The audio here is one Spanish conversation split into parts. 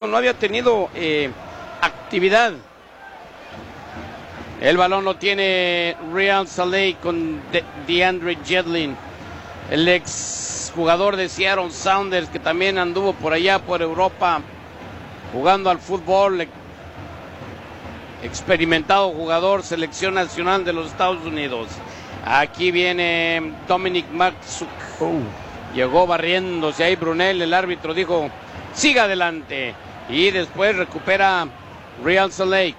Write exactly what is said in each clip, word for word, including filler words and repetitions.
no había tenido eh, actividad. El balón lo tiene Real Salt Lake con De DeAndre Yedlin, el ex jugador de Seattle Sounders, que también anduvo por allá, por Europa, jugando al fútbol. Experimentado jugador, selección nacional de los Estados Unidos. Aquí viene Dominic Marczuk. Oh. Llegó barriéndose ahí Brunel, el árbitro dijo, siga adelante. Y después recupera Real Salt Lake.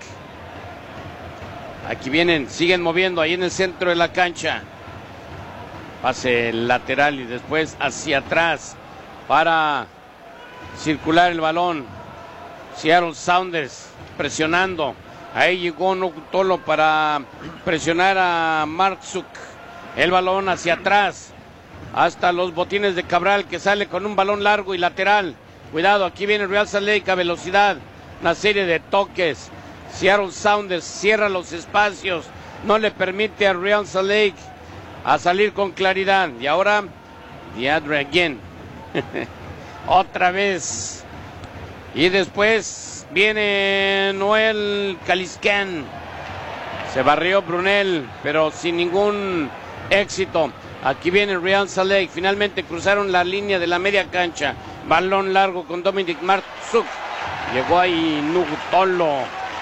Aquí vienen, siguen moviendo ahí en el centro de la cancha. Pase lateral y después hacia atrás para circular el balón. Seattle Sounders presionando. Ahí llegó Nugutolo para presionar a Marczuk. El balón hacia atrás. Hasta los botines de Cabral, que sale con un balón largo y lateral. Cuidado, aquí viene Real Salt Lake a velocidad. Una serie de toques. Seattle Sounders cierra los espacios. No le permite a Real Salt Lake a salir con claridad. Y ahora, DeAndre again. Otra vez. Y después viene Noel Caliscan. Se barrió Brunel, pero sin ningún éxito. Aquí viene Real Salt Lake. Finalmente cruzaron la línea de la media cancha. Balón largo con Dominic Marczuk. Llegó ahí Nugutolo.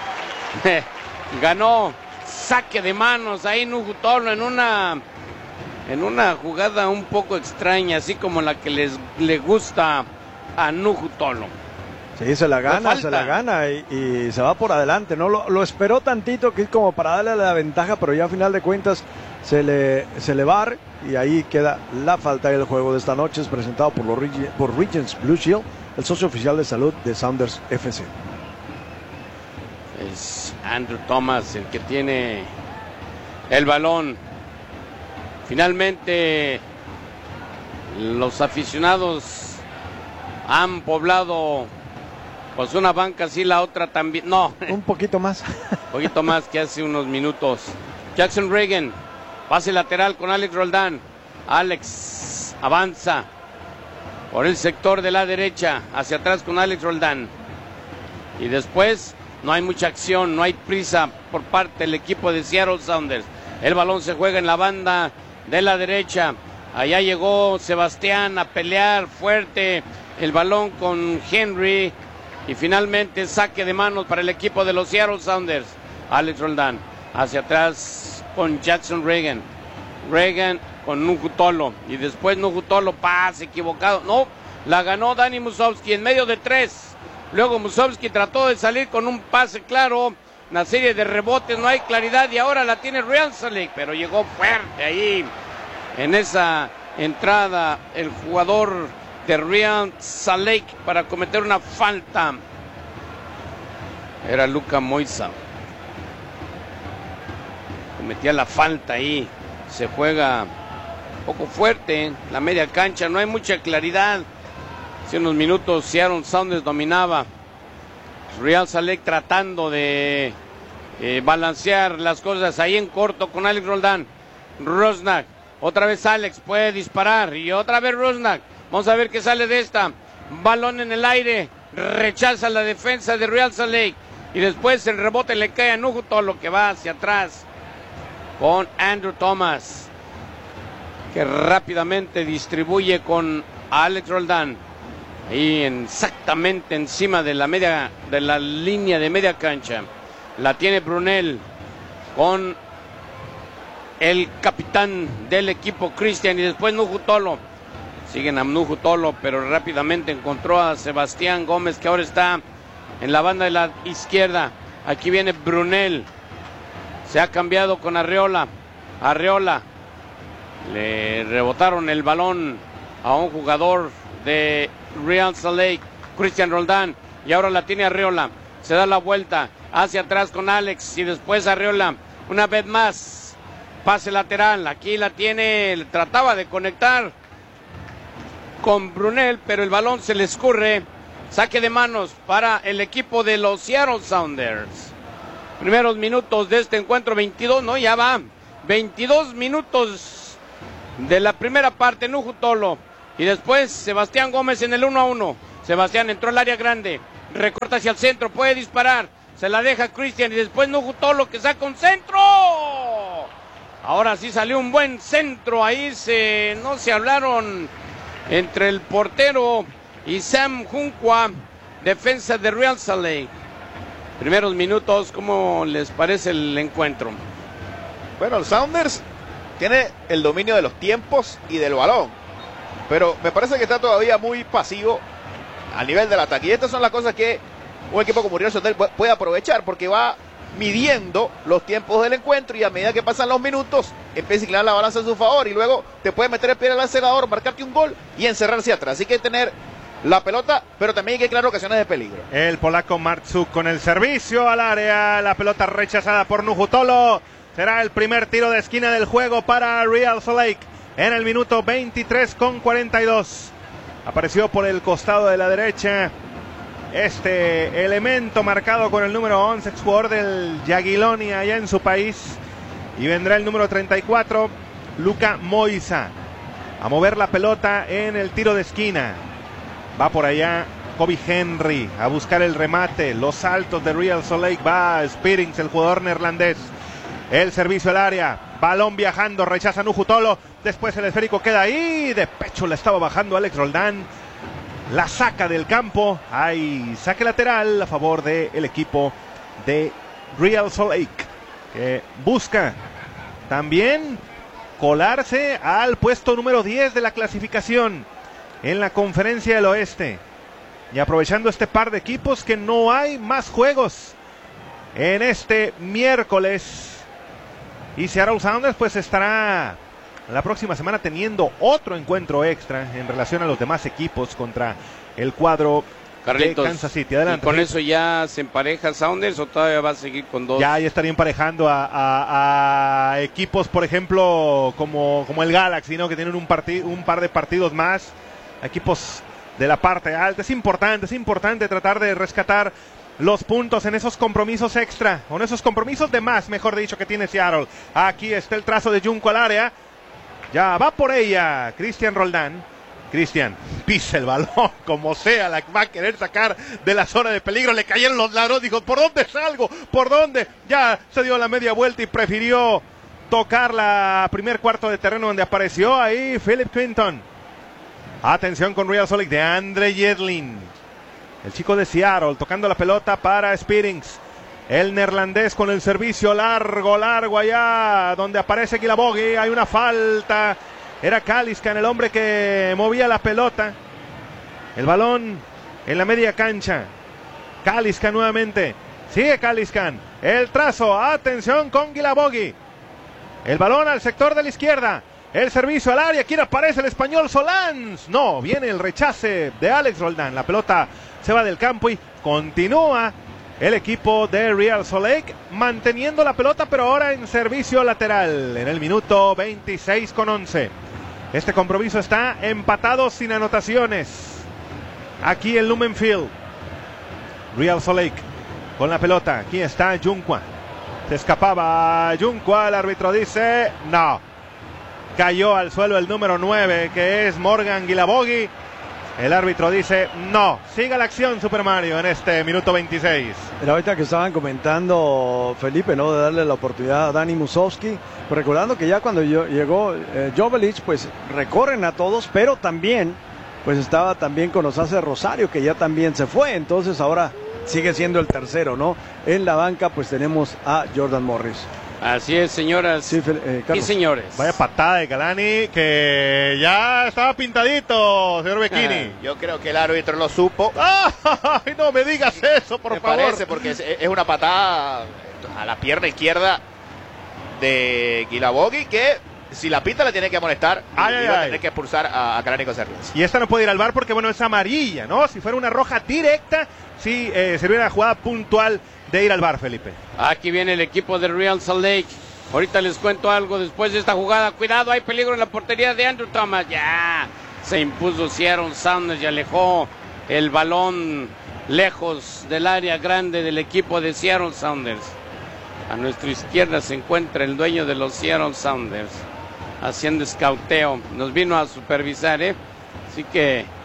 Ganó saque de manos ahí Nugutolo en una en una jugada un poco extraña, así como la que les le gusta a Nugutolo. Sí, se la gana, se la gana y, y se va por adelante, ¿no? Lo, lo esperó tantito, que es como para darle la ventaja, pero ya a final de cuentas se le, se le va y ahí queda la falta del juego de esta noche. Es presentado por, los, por Regents Blue Shield, el socio oficial de salud de Sounders F C. Es Andrew Thomas el que tiene el balón. Finalmente los aficionados han poblado pues una banca así, la otra también. No, un poquito más. Un poquito más que hace unos minutos. Jackson Reagan, pase lateral con Alex Roldán. Alex avanza por el sector de la derecha, hacia atrás con Alex Roldán. Y después no hay mucha acción, no hay prisa por parte del equipo de Seattle Sounders. El balón se juega en la banda de la derecha. Allá llegó Sebastián a pelear fuerte el balón con Henry. Y finalmente saque de manos para el equipo de los Seattle Sounders. Alex Roldán hacia atrás con Jackson Reagan. Reagan con Nugutolo. Y después Nugutolo, pase equivocado. No, la ganó Danny Musovski en medio de tres. Luego Musovski trató de salir con un pase claro. Una serie de rebotes, no hay claridad. Y ahora la tiene Real Salt Lake. Pero llegó fuerte ahí en esa entrada el jugador de Real Salt Lake para cometer una falta. Era Luka Moisa. Cometía la falta ahí. Se juega un poco fuerte la media cancha. No hay mucha claridad. Hace unos minutos Seattle Sounders dominaba. Real Salt Lake tratando de eh, balancear las cosas ahí en corto con Alex Roldán. Rusnak. Otra vez Alex puede disparar. Y otra vez Rusnak. Vamos a ver qué sale de esta. Balón en el aire. Rechaza la defensa de Real Salt Lake. Y después el rebote le cae a Nugutolo, que va hacia atrás con Andrew Thomas, que rápidamente distribuye con Alex Roldán. Ahí exactamente encima de la media, de la línea de media cancha. La tiene Brunel con el capitán del equipo Christian. Y después Nugutolo. Siguen a Nugutolo, pero rápidamente encontró a Sebastián Gómez, que ahora está en la banda de la izquierda. Aquí viene Brunel. Se ha cambiado con Arreola. Arreola. Le rebotaron el balón a un jugador de Real Salt Lake, Christian Roldán. Y ahora la tiene Arreola. Se da la vuelta hacia atrás con Alex. Y después Arreola. Una vez más. Pase lateral. Aquí la tiene. Trataba de conectar con Brunel, pero el balón se le escurre. Saque de manos para el equipo de los Seattle Sounders. Primeros minutos de este encuentro, veintidós, no, ya va. veintidós minutos de la primera parte, Nugutolo. Y después Sebastián Gómez en el uno a uno. Sebastián entró al área grande. recorta hacia el centro, puede disparar, se la deja Christian y después Nuhu Tolo que saca un centro. Ahora sí salió un buen centro, ahí se, no se hablaron entre el portero y Sam Junkwa, defensa de Real Salt Lake. Primeros minutos, ¿cómo les parece el encuentro? Bueno, el Sounders tiene el dominio de los tiempos y del balón, pero me parece que está todavía muy pasivo al nivel del ataque. Y estas son las cosas que un equipo como Real Salt Lake puede aprovechar, porque va midiendo los tiempos del encuentro y a medida que pasan los minutos empieza a inclinar la balanza a su favor y luego te puede meter el pie al acelerador, marcarte un gol y encerrarse atrás. Así que hay que tener la pelota, pero también hay que crear ocasiones de peligro. El polaco Marczuk con el servicio al área, la pelota rechazada por Nuhu Tolo. Será el primer tiro de esquina del juego para Real Salt Lake en el minuto veintitrés con cuarenta y dos. Apareció por el costado de la derecha este elemento marcado con el número once, exjugador del Jagiellonian allá en su país. Y vendrá el número treinta y cuatro, Luka Moisa, a mover la pelota en el tiro de esquina. Va por allá Kobe Henry a buscar el remate. Los saltos de Real Salt Lake. Va Spearings, el jugador neerlandés. El servicio al área. Balón viajando. Rechaza Nuhu Tolo. Después el esférico queda ahí. De pecho la estaba bajando Alex Roldán. La saca del campo. Hay saque lateral a favor del equipo de Real Salt Lake, que busca también colarse al puesto número diez de la clasificación en la Conferencia del Oeste. Y aprovechando este par de equipos, que no hay más juegos en este miércoles. Y Seattle Sounders pues estará la próxima semana teniendo otro encuentro extra en relación a los demás equipos contra el cuadro Carlitos, de Kansas City. Adelante. ¿Y con eso ya se empareja Sounders o todavía va a seguir con dos? Ya, ya estaría emparejando a, a, a equipos, por ejemplo, como, como el Galaxy, ¿no? Que tienen un, partid, un par de partidos más. Equipos de la parte alta. Es importante, es importante tratar de rescatar los puntos en esos compromisos extra, o en esos compromisos de más, mejor dicho, que tiene Seattle. Aquí está el trazo de Junco al área. Ya va por ella Cristian Roldán. Cristian pisa el balón como sea, la va a querer sacar de la zona de peligro. Le cayeron los ladrones, dijo, ¿por dónde salgo? ¿Por dónde? Ya se dio la media vuelta y prefirió tocar la primer cuarto de terreno donde apareció ahí Philip Clinton. Atención con Real Salt Lake de Andre Yedlin, el chico de Seattle, tocando la pelota para Spearings. El neerlandés con el servicio largo, largo allá donde aparece Guilabogi. Hay una falta. Era Kaliskan el hombre que movía la pelota. El balón en la media cancha. Kaliskan nuevamente. Sigue Kaliskan. El trazo. Atención con Guilabogi. El balón al sector de la izquierda. El servicio al área. ¿Quién aparece? El español Solans. No, viene el rechace de Alex Roldán. La pelota se va del campo y continúa el equipo de Real Salt Lake manteniendo la pelota, pero ahora en servicio lateral en el minuto veintiséis con once. Este compromiso está empatado sin anotaciones aquí en Lumen Field. Real Salt Lake con la pelota. Aquí está Junkwa. Se escapaba Junkwa. El árbitro dice no. Cayó al suelo el número nueve, que es Morgan Guilabogi. El árbitro dice no. Siga la acción, Super Mario, en este minuto veintiséis. Era ahorita que estaban comentando, Felipe, ¿no? De darle la oportunidad a Dani Musovski. Pues recordando que ya cuando yo, llegó eh, Jovelic, pues recorren a todos, pero también, pues estaba también con Osace Rosario, que ya también se fue. Entonces ahora sigue siendo el tercero, ¿no? En la banca, pues tenemos a Jordan Morris. Así es, señoras sí, eh, y señores. Vaya patada de Galani, que ya estaba pintadito, señor Becchini. Ah, yo creo que el árbitro lo supo. ¡Ay, no me digas eso, por me favor! Me parece, porque es, es una patada a la pierna izquierda de Guilabogi, que si la pita la tiene que amonestar ay, y ay, va a ay. tener que expulsar a, a Cránico Cerles. Y esta no puede ir al V A R porque, bueno, es amarilla, ¿no? Si fuera una roja directa, sí eh, sería una jugada puntual de ir al V A R, Felipe. Aquí viene el equipo de Real Salt Lake. Ahorita les cuento algo después de esta jugada. Cuidado, hay peligro en la portería de Andrew Thomas. Ya se impuso Seattle Sounders y alejó el balón lejos del área grande del equipo de Seattle Sounders. A nuestra izquierda se encuentra el dueño de los Seattle Sounders haciendo escauteo. Nos vino a supervisar, ¿eh? Así que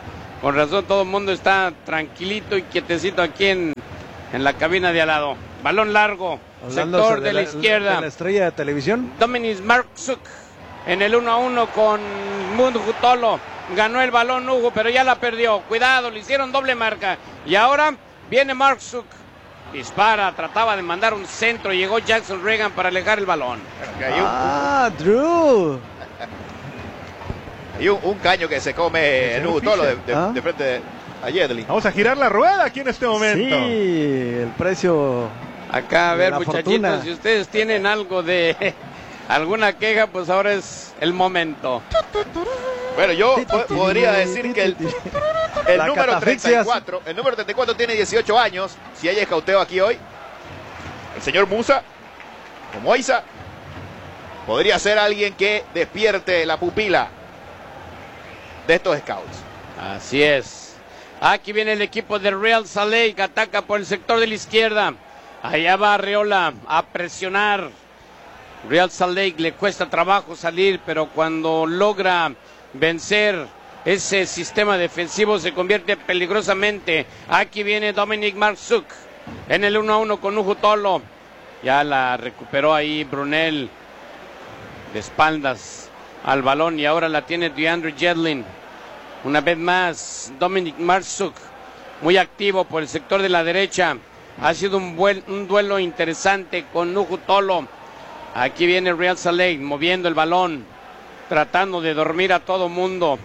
Con razón todo el mundo está tranquilito y quietecito aquí en, en la cabina de al lado. Balón largo, Hablándose sector de, de la, la izquierda. de la estrella de televisión. Dominic Marksuk en el uno a uno con Mundhutolo. Ganó el balón Hugo, pero ya la perdió. Cuidado, le hicieron doble marca. Y ahora viene Marksuk. Dispara, trataba de mandar un centro. Llegó Jackson Reagan para alejar el balón. Ah, Drew. Y un, un caño que se come el Mundhutolo de, de, ¿Ah? de frente a Jedlin. Vamos a girar la rueda aquí en este momento. Sí, el precio. Acá, a ver, la muchachitos, fortuna. si ustedes tienen algo de alguna queja, pues ahora es el momento. Bueno, yo po- podría decir que el, el La número catafixia. treinta y cuatro, el número treinta y cuatro tiene dieciocho años. Si hay escauteo aquí hoy, el señor Musa, como Moisa, podría ser alguien que despierte la pupila de estos scouts. Así es. Aquí viene el equipo de Real Salt Lake, ataca por el sector de la izquierda. Allá va Arreola a presionar. Real Salt Lake le cuesta trabajo salir, pero cuando logra vencer ese sistema defensivo se convierte peligrosamente. Aquí viene Dominic Marksuk en el uno a uno con Mundhutolo. Ya la recuperó ahí Brunel de espaldas al balón y ahora la tiene DeAndre Jedlin. Una vez más, Dominic Marksuk, muy activo por el sector de la derecha. Ha sido un, buen, un duelo interesante con Mundhutolo. Aquí viene Real Salt Lake moviendo el balón, tratando de dormir a todo mundo.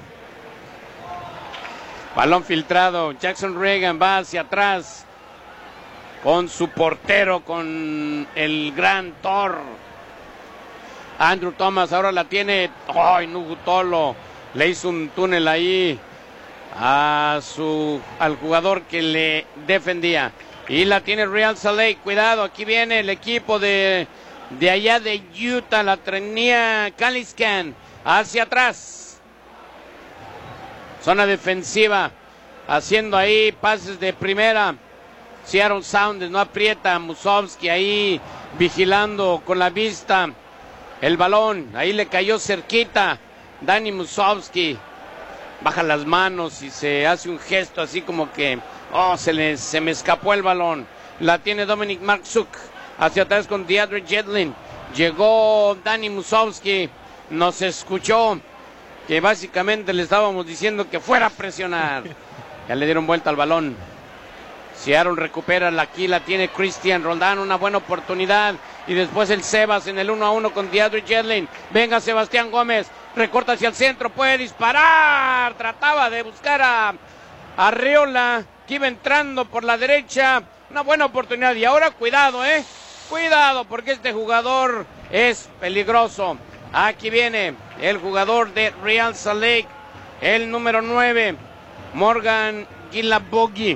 Balón filtrado. Jackson Reagan va hacia atrás con su portero, con el gran Thor. Andrew Thomas ahora la tiene. ¡Ay, Mundhutolo! Le hizo un túnel ahí a su, al jugador que le defendía. Y la tiene Real Salt Lake. Cuidado, aquí viene el equipo de, de allá de Utah. La tenía Caliscan hacia atrás. Zona defensiva. Haciendo ahí pases de primera. Seattle Sounders no aprieta. Musovski ahí vigilando con la vista el balón. Ahí le cayó cerquita. Danny Musovski baja las manos y se hace un gesto así como que oh, se, le, se me escapó el balón. La tiene Dominic Marksuk hacia atrás con DeAndre Jedlin. Llegó Danny Musovski, nos escuchó que básicamente le estábamos diciendo que fuera a presionar. Ya le dieron vuelta al balón. Seattle recupera, aquí la tiene Cristian Roldán, una buena oportunidad. Y después el Sebas en el uno a uno con DeAndre Jedlin. Venga Sebastián Gómez, recorta hacia el centro, puede disparar. Trataba de buscar a Arreola, que iba entrando por la derecha. Una buena oportunidad. Y ahora cuidado, eh. Cuidado, porque este jugador es peligroso. Aquí viene el jugador de Real Salt Lake, el número nueve, Morgan Guilabogi.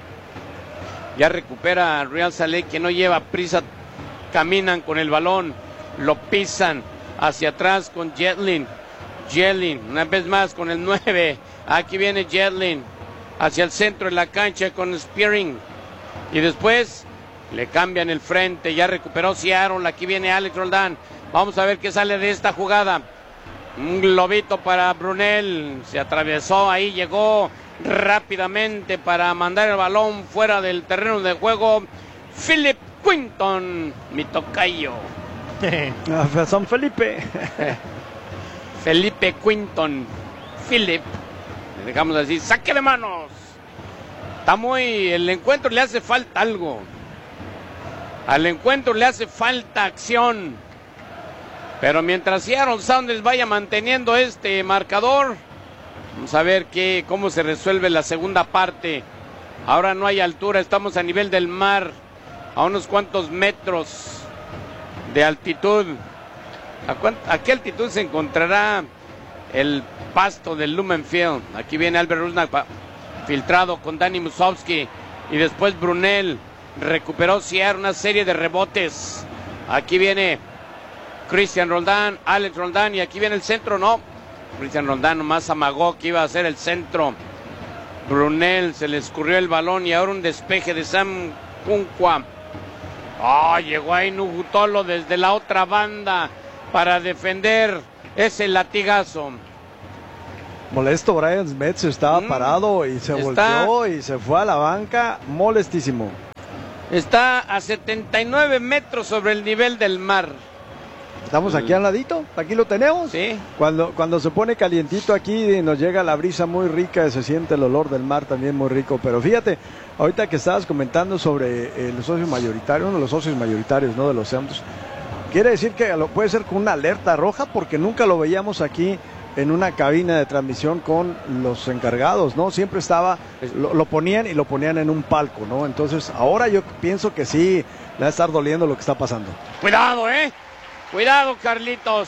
Ya recupera Real Salt Lake, que no lleva prisa. Caminan con el balón, lo pisan hacia atrás con Jedlin. Jedlin, una vez más con el nueve. Aquí viene Jedlin hacia el centro de la cancha con Spearing. Y después le cambian el frente. Ya recuperó Seattle. Aquí viene Alex Roldán. Vamos a ver qué sale de esta jugada. Un globito para Brunel. Se atravesó ahí, llegó rápidamente para mandar el balón fuera del terreno de juego. Philip Quinton, mi tocayo. San Felipe. Felipe Quinton. Philip. Le dejamos así. Saque de manos. Está muy. El encuentro le hace falta algo. Al encuentro le hace falta acción. Pero mientras Seattle Sounders vaya manteniendo este marcador, vamos a ver qué, cómo se resuelve la segunda parte. Ahora no hay altura, estamos a nivel del mar, a unos cuantos metros de altitud. ¿A, cuánto, a qué altitud se encontrará el pasto del Lumen Field? Aquí viene Albert Rusnak filtrado con Danny Musovski. Y después Brunel recuperó Seattle una serie de rebotes. Aquí viene Cristian Roldán, Alex Roldán, y aquí viene el centro, no. Cristian Roldán nomás amagó que iba a ser el centro. Brunel se le escurrió el balón y ahora un despeje de Sam Kunqua. Oh, llegó ahí Mundhutolo desde la otra banda para defender ese latigazo. Molesto, Brian Smets estaba mm, parado y se está, volteó y se fue a la banca, molestísimo. Está a setenta y nueve metros sobre el nivel del mar. Estamos aquí al ladito, aquí lo tenemos. Sí. Cuando, cuando se pone calientito aquí nos llega la brisa muy rica, se siente el olor del mar también muy rico. Pero fíjate, ahorita que estabas comentando sobre eh, los socios mayoritarios, uno de los socios mayoritarios, ¿no? De los Santos, quiere decir que lo, puede ser con una alerta roja, porque nunca lo veíamos aquí en una cabina de transmisión con los encargados, ¿no? Siempre estaba, lo, lo ponían y lo ponían en un palco, ¿no? Entonces ahora yo pienso que sí le va a estar doliendo lo que está pasando. Cuidado, ¿eh? Cuidado, Carlitos.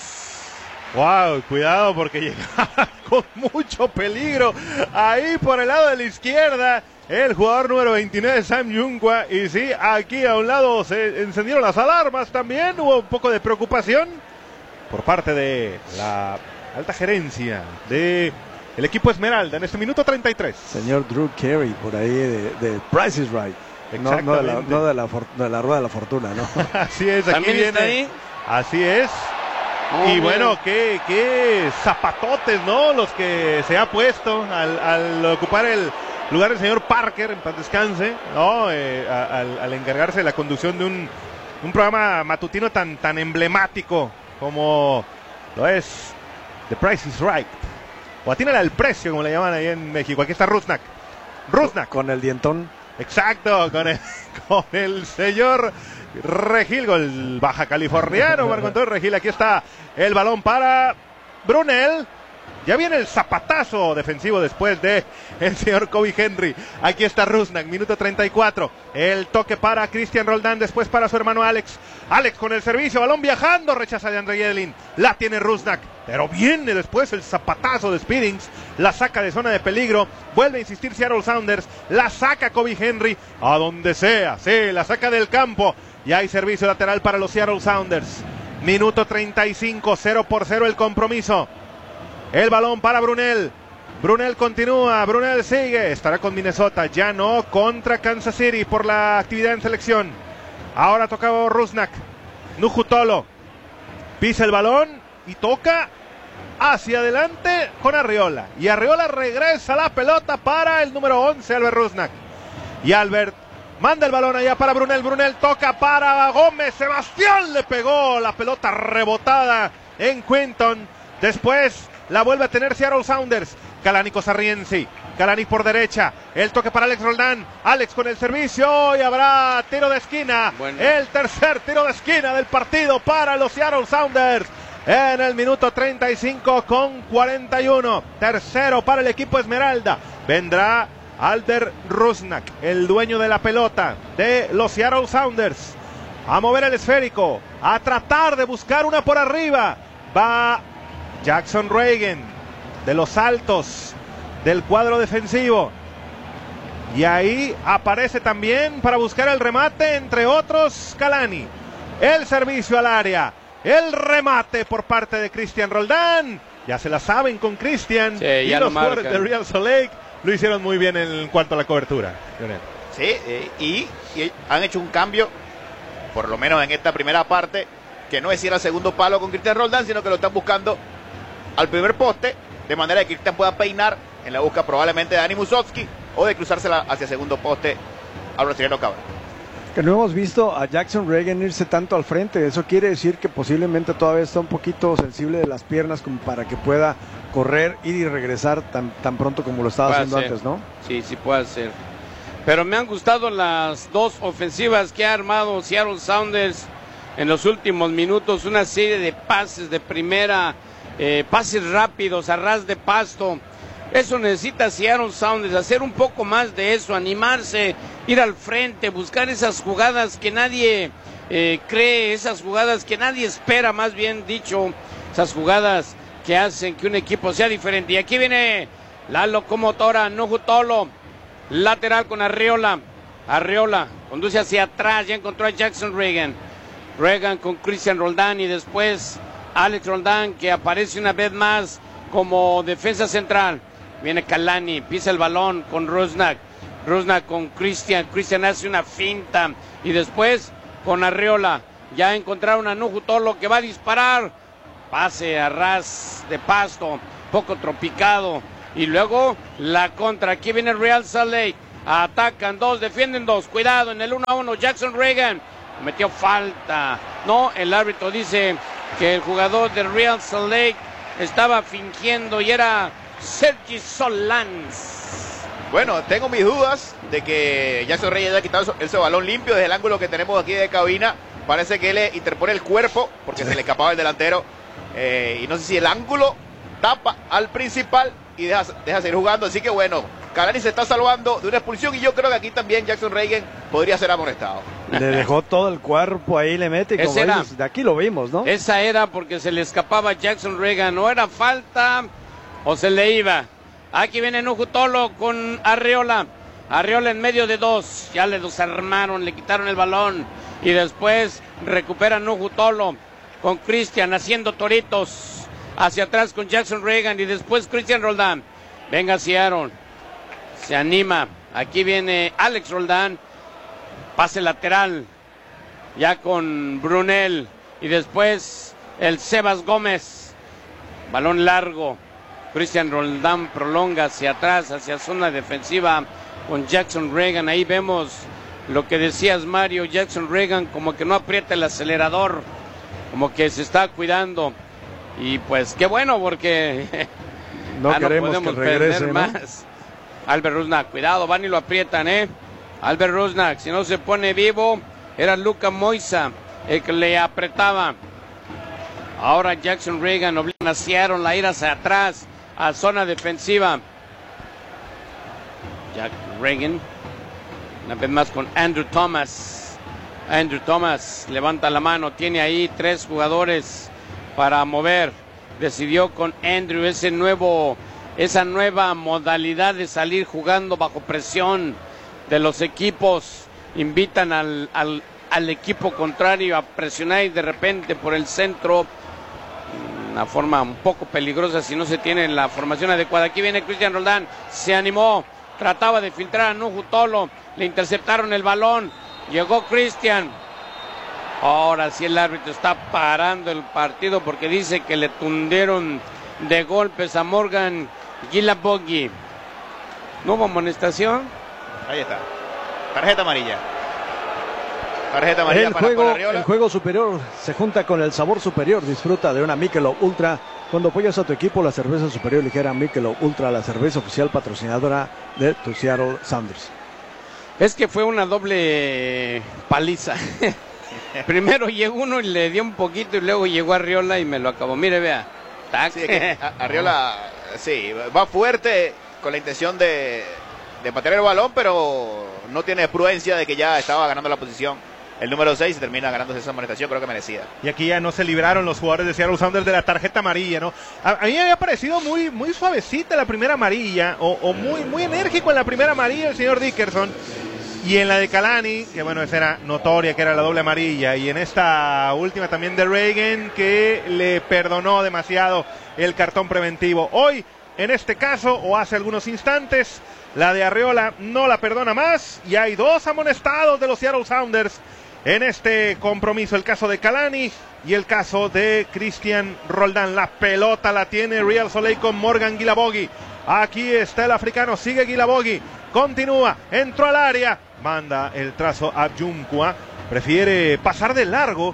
Wow, cuidado porque llegaba con mucho peligro ahí por el lado de la izquierda el jugador número veintinueve, Sam Jungwa. Y sí, aquí a un lado se encendieron las alarmas también. Hubo un poco de preocupación por parte de la alta gerencia de el equipo Esmeralda en este minuto treinta y tres. Señor Drew Carey por ahí de, de Price is Right. No, no, de la, no de, la for, de la rueda de la fortuna, ¿no? Así es, aquí ¿También viene. Está ahí? Así es. Oh, y bueno, qué, qué zapatotes, ¿no? Los que se ha puesto al, al ocupar el lugar del señor Parker, en paz descanse, ¿no? Eh, a, al, al encargarse de la conducción de un, un programa matutino tan, tan emblemático como lo es The Price is Right. O atínale al precio, como le llaman ahí en México. Aquí está Rusnak. Rusnak. Con el dientón. Exacto, con el, con el señor Regil, el baja californiano, Marco Antonio Regil. Aquí está el balón para Brunel. Ya viene el zapatazo defensivo después de el señor Kobe Henry. Aquí está Rusnak, minuto treinta y cuatro. El toque para Cristian Roldán, después para su hermano Alex. Alex con el servicio, balón viajando, rechaza de André Yedlin. La tiene Rusnak, pero viene después el zapatazo de Speedings. La saca de zona de peligro. Vuelve a insistir Seattle Sounders. La saca Kobe Henry a donde sea. Sí, la saca del campo. Y hay servicio lateral para los Seattle Sounders. Minuto treinta y cinco, cero por cero el compromiso. El balón para Brunel. Brunel continúa, Brunel sigue. Estará con Minnesota, ya no contra Kansas City por la actividad en selección. Ahora toca Rusnak. Nujutolo pisa el balón y toca hacia adelante con Arriola. Y Arriola regresa la pelota para el número once, Albert Rusnak. Y Albert manda el balón allá para Brunel. Brunel toca para Gómez. Sebastián le pegó la pelota rebotada en Quinton. Después la vuelve a tener Seattle Sounders. Kalani Sarrienzi. Kalani por derecha. El toque para Alex Roldán. Alex con el servicio y habrá tiro de esquina. Bueno. El tercer tiro de esquina del partido para los Seattle Sounders. En el minuto treinta y cinco con cuarenta y uno. Tercero para el equipo Esmeralda. Vendrá Albert Rusnak, el dueño de la pelota de los Seattle Sounders. A mover el esférico. A tratar de buscar una por arriba. Va Jackson Reagan, de los altos del cuadro defensivo. Y ahí aparece también para buscar el remate, entre otros, Kalani. El servicio al área. El remate por parte de Cristian Roldán. Ya se la saben con Cristian. Sí, y ya los lo jugadores de Real Salt Lake lo hicieron muy bien en cuanto a la cobertura. Sí, eh, y, y han hecho un cambio, por lo menos en esta primera parte, que no es ir al segundo palo con Cristian Roldán, sino que lo están buscando al primer poste, de manera que Cristian pueda peinar en la busca probablemente de Dani Musovski o de cruzársela hacia el segundo poste al brasileño Cabra. Que no hemos visto a Jackson Reagan irse tanto al frente. Eso quiere decir que posiblemente todavía está un poquito sensible de las piernas como para que pueda correr, ir y regresar tan, tan pronto como lo estaba haciendo ser. antes, ¿no? Sí, sí puede ser. Pero me han gustado las dos ofensivas que ha armado Seattle Sounders en los últimos minutos. Una serie de pases de primera, eh, pases rápidos a ras de pasto. Eso necesita Seattle Sounders, hacer un poco más de eso, animarse, ir al frente, buscar esas jugadas que nadie eh, cree, esas jugadas que nadie espera, más bien dicho, esas jugadas que hacen que un equipo sea diferente. Y aquí viene la locomotora, Nujutolo, lateral con Arriola. Arriola conduce hacia atrás, ya encontró a Jackson Reagan. Reagan con Cristian Roldán y después Alex Roldán, que aparece una vez más como defensa central. Viene Kalani, pisa el balón con Rusnak. Rusnak con Cristian. Cristian hace una finta. Y después con Arriola. Ya encontraron a Nujutolo que va a disparar. Pase a ras de pasto. Poco tropicado. Y luego la contra. Aquí viene Real Salt Lake. Atacan dos, defienden dos. Cuidado en el uno a uno. Jackson Reagan metió falta. No, el árbitro dice que el jugador de Real Salt Lake estaba fingiendo y era Sergi Solans. Bueno, tengo mis dudas de que Jackson Reagan haya quitado ese balón limpio desde el ángulo que tenemos aquí de cabina. Parece que le interpone el cuerpo porque se le escapaba el delantero. Eh, y no sé si el ángulo tapa al principal y deja, deja seguir jugando. Así que bueno, Kalani se está salvando de una expulsión y yo creo que aquí también Jackson Reagan podría ser amonestado. Le dejó todo el cuerpo ahí, le mete. Como era, dices, de aquí lo vimos, ¿no? Esa era porque se le escapaba a Jackson Reagan. ¿No era falta o se le iba? Aquí viene Nuhu Tolo con Arriola. Arriola en medio de dos. Ya le desarmaron, le quitaron el balón. Y después recupera Nuhu Tolo con Christian haciendo toritos. Hacia atrás con Jackson Reagan y después Cristian Roldán. Venga Seattle. Se anima. Aquí viene Alex Roldán. Pase lateral. Ya con Brunel. Y después el Sebas Gómez. Balón largo. Cristian Roldán prolonga hacia atrás, hacia zona defensiva con Jackson Reagan. Ahí vemos lo que decías, Mario. Jackson Reagan como que no aprieta el acelerador. Como que se está cuidando. Y pues qué bueno porque no ah, queremos no podemos que regrese, perder ¿no? más. Albert Rusnak, cuidado, van y lo aprietan, ¿eh? Albert Rusnak, si no se pone vivo, era Luka Moisa el que le apretaba. Ahora Jackson Reagan obliga a Seattle a ir hacia atrás, a zona defensiva. Jack Reagan, una vez más con Andrew Thomas. Andrew Thomas levanta la mano, tiene ahí tres jugadores para mover. Decidió con Andrew ese nuevo, esa nueva modalidad de salir jugando bajo presión de los equipos. Invitan al, al, al equipo contrario a presionar y de repente por el centro. Una forma un poco peligrosa si no se tiene la formación adecuada. Aquí viene Cristian Roldán, se animó, trataba de filtrar a Nuhu Tolo, le interceptaron el balón, llegó Cristian. Ahora sí el árbitro está parando el partido porque dice que le tundieron de golpes a Morgan Guilabogui. ¿No hubo amonestación? Ahí está. Tarjeta amarilla. Tarjeta amarilla el para juego, Arriola. el juego superior se junta con el sabor superior. Disfruta de una Michelob Ultra. Cuando apoyas a tu equipo, la cerveza superior ligera Michelob Ultra, la cerveza oficial patrocinadora de tu Seattle Sounders. Es que fue una doble paliza. Primero llegó uno y le dio un poquito y luego llegó Arriola y me lo acabó. Mire, vea. ¡Tac! Sí, que Arriola, sí, va fuerte con la intención de, de patear el balón, pero no tiene prudencia de que ya estaba ganando la posición. El número seis y termina ganándose esa amonestación, creo que merecida. Y aquí ya no se libraron los jugadores de Seattle Sounders de la tarjeta amarilla, ¿no? A, a mí me había parecido muy, muy suavecita la primera amarilla, o, o muy, muy enérgico en la primera amarilla el señor Dickerson. Y en la de Kalani, que bueno, esa era notoria, que era la doble amarilla. Y en esta última también de Reagan, que le perdonó demasiado el cartón preventivo. Hoy, en este caso, o hace algunos instantes, la de Arriola no la perdona más. Y hay dos amonestados de los Seattle Sounders en este compromiso. El caso de Kalani y el caso de Cristian Roldán. La pelota la tiene Real Salt Lake con Morgan Guilabogui. Aquí está el africano, sigue Guilabogui. Continúa, entró al área, manda el trazo a Junkwa, prefiere pasar de largo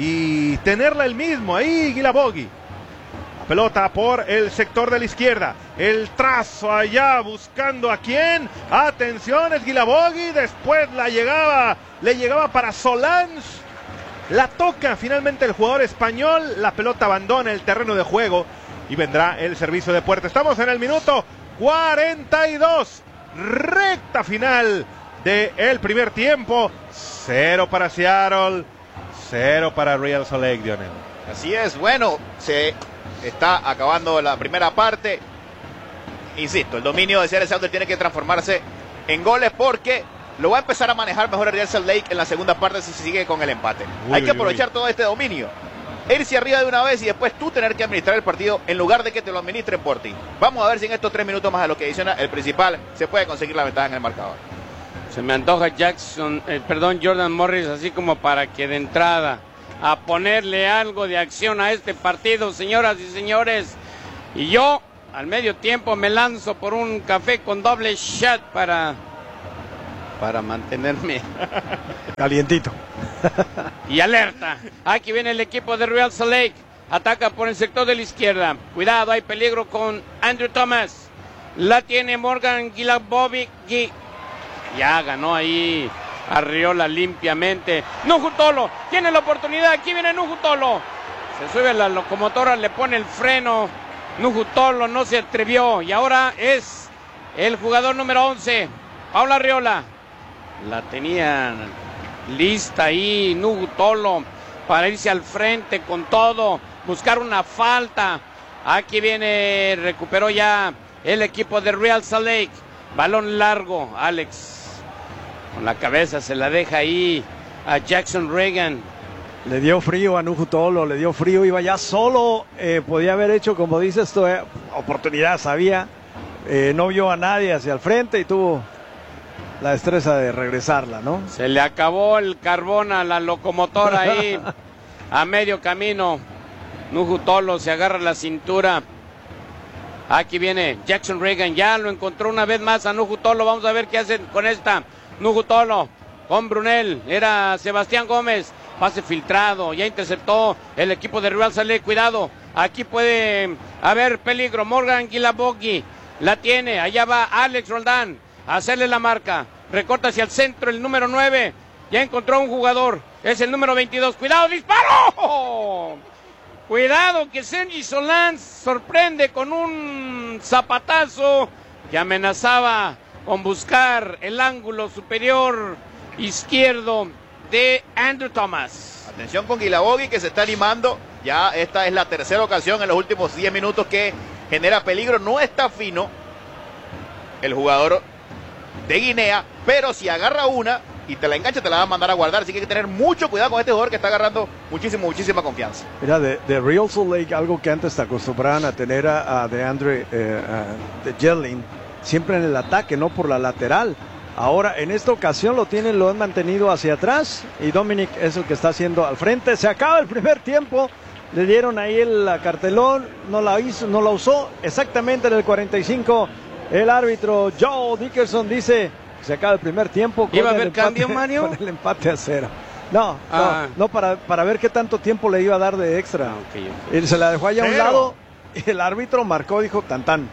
y tenerla el mismo, ahí Guilabogui. La pelota por el sector de la izquierda, el trazo allá buscando a quién, atención es Guilabogui, después la llegaba, le llegaba para Solans, la toca finalmente el jugador español, la pelota abandona el terreno de juego y vendrá el servicio de puerta. Estamos en el minuto cuarenta y dos. Recta final del primer tiempo. Cero para Seattle, cero para Real Salt Lake, Dionel. Así es, bueno, se está acabando la primera parte. Insisto, el dominio de Seattle Sounders tiene que transformarse en goles porque lo va a empezar a manejar mejor el Real Salt Lake en la segunda parte si se sigue con el empate. Uy, Hay que uy, aprovechar uy. todo este dominio. Irse arriba de una vez y después tú tener que administrar el partido en lugar de que te lo administren por ti. Vamos a ver si en estos tres minutos más de lo que adiciona el principal se puede conseguir la ventaja en el marcador. Se me antoja Jackson, eh, perdón, Jordan Morris, así como para que de entrada a ponerle algo de acción a este partido, señoras y señores. Y yo al medio tiempo me lanzo por un café con doble shot para, para mantenerme calientito y alerta. Aquí viene el equipo de Real Salt Lake. Ataca por el sector de la izquierda. Cuidado, hay peligro con Andrew Thomas. La tiene Morgan Gilabovic. Ya ganó ahí Arriola limpiamente. Nuhu Tolo tiene la oportunidad. Aquí viene Nuhu Tolo. Se sube a la locomotora, le pone el freno. Nuhu Tolo no se atrevió. Y ahora es el jugador número once, Paul Arriola. La tenían lista ahí Nuhu Tolo para irse al frente con todo, buscar una falta. Aquí viene, recuperó ya el equipo de Real Salt Lake. Balón largo, Alex con la cabeza se la deja ahí a Jackson Reagan. Le dio frío a Nuhu Tolo, le dio frío, iba ya solo, eh, podía haber hecho, como dices, esto, eh, oportunidad, sabía, eh, no vio a nadie hacia el frente y tuvo la destreza de regresarla, ¿no? Se le acabó el carbón a la locomotora ahí a medio camino. Nuhu Tolo se agarra la cintura. Aquí viene Jackson Reagan, ya lo encontró una vez más a Nuhu Tolo. Vamos a ver qué hacen con esta. Nuhu Tolo con Brunel, era Sebastián Gómez. Pase filtrado, ya interceptó el equipo de Real Salt Lake. Cuidado, aquí puede haber peligro. Morgan Gilabovic la tiene, allá va Alex Roldán a hacerle la marca. Recorta hacia el centro el número nueve. Ya encontró un jugador, es el número veintidós. Cuidado, disparo. Cuidado que Sergi Solans sorprende con un zapatazo que amenazaba con buscar el ángulo superior izquierdo de Andrew Thomas. Atención con Gilabovic, que se está animando. Ya esta es la tercera ocasión en los últimos diez minutos que genera peligro. No está fino el jugador de Guinea, pero si agarra una y te la engancha, te la va a mandar a guardar. Así que hay que tener mucho cuidado con este jugador que está agarrando muchísimo, muchísima confianza. Mira, de, de Real Salt Lake, algo que antes te acostumbraban a tener a, a DeAndre eh, a, de Jelling, siempre en el ataque, no por la lateral. Ahora, en esta ocasión lo tienen, lo han mantenido hacia atrás y Dominic es el que está haciendo al frente. Se acaba el primer tiempo, le dieron ahí el cartelón, no la hizo, no la usó. Exactamente en el cuarenta y cinco, el árbitro Joe Dickerson dice: se acaba el primer tiempo. ¿Iba a haber cambio, Mario? Con el empate a cero. No, ah. no, no para, para ver qué tanto tiempo le iba a dar de extra. Ah, okay, okay. Y se la dejó allá a un Cero. lado y el árbitro marcó, dijo tan tan.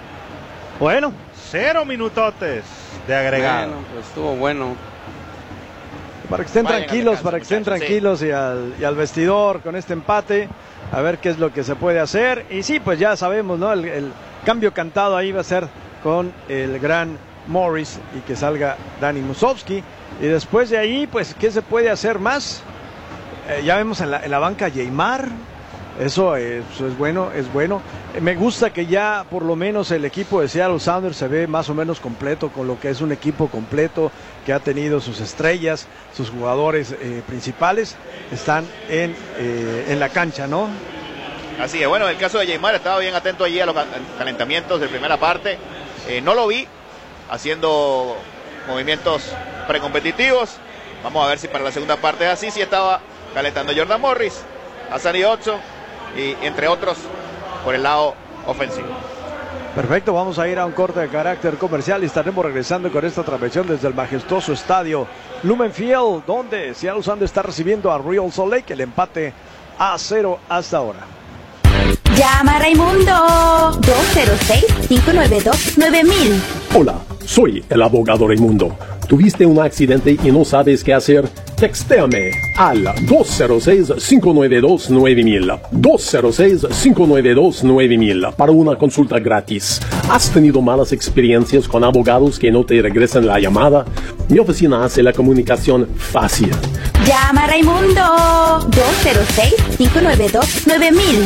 Bueno. Cero minutotes de agregado. Bueno, pues estuvo bueno. Para que estén Vayan tranquilos, a para que estén muchachos, tranquilos sí. y, al, y al vestidor con este empate, a ver qué es lo que se puede hacer. Y sí, pues ya sabemos, ¿no? El, el cambio cantado ahí va a ser con el gran Morris y que salga Dani Musovski. Y después de ahí, pues, ¿qué se puede hacer más? Eh, ya vemos en la, en la banca Yeimar. Eso, eh, eso es bueno, es bueno. Eh, me gusta que ya por lo menos el equipo de Seattle Sounders se ve más o menos completo, con lo que es un equipo completo que ha tenido sus estrellas, sus jugadores eh, principales están en, eh, en la cancha, ¿no? Así es, bueno, en el caso de Yeimar estaba bien atento allí a los calentamientos de primera parte. Eh, no lo vi haciendo movimientos precompetitivos. Vamos a ver si para la segunda parte es así. Sí estaba calentando Jordan Morris, Asani Otso y entre otros por el lado ofensivo. Perfecto, vamos a ir a un corte de carácter comercial y estaremos regresando con esta transmisión desde el majestuoso estadio Lumen Field, donde Seattle Sounders está recibiendo a Real Salt Lake, el empate a cero hasta ahora. Llama a Raimundo dos cero seis, cinco nueve dos, nueve mil. Hola, soy el abogado Raimundo. ¿Tuviste un accidente y no sabes qué hacer? Textéame al dos cero seis, cinco nueve dos, nueve mil. dos cero seis, cinco nueve dos, nueve mil para una consulta gratis. ¿Has tenido malas experiencias con abogados que no te regresan la llamada? Mi oficina hace la comunicación fácil. Llama a Raimundo dos cero seis, cinco nueve dos, nueve mil.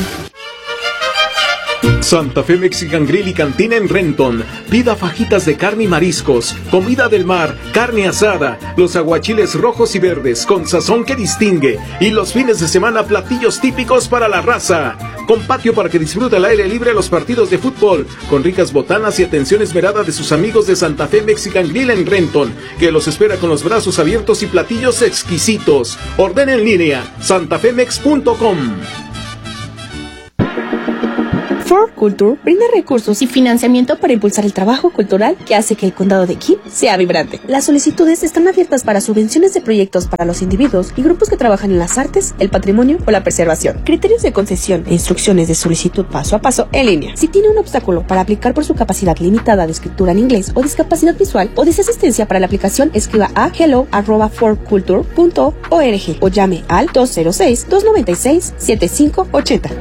Santa Fe Mexican Grill y Cantina en Renton. Pida fajitas de carne y mariscos, comida del mar, carne asada, los aguachiles rojos y verdes con sazón que distingue y los fines de semana platillos típicos para la raza. Con patio para que disfrute al aire libre los partidos de fútbol, con ricas botanas y atención esmerada de sus amigos de Santa Fe Mexican Grill en Renton, que los espera con los brazos abiertos y platillos exquisitos. Ordena en línea santafemex punto com. For Culture brinda recursos y financiamiento para impulsar el trabajo cultural que hace que el condado de King sea vibrante. Las solicitudes están abiertas para subvenciones de proyectos para los individuos y grupos que trabajan en las artes, el patrimonio o la preservación. Criterios de concesión e instrucciones de solicitud paso a paso en línea. Si tiene un obstáculo para aplicar por su capacidad limitada de escritura en inglés o discapacidad visual o desea asistencia para la aplicación, escriba a hello arroba for culture punto org o llame al dos cero seis, dos nueve seis, siete cinco ocho cero.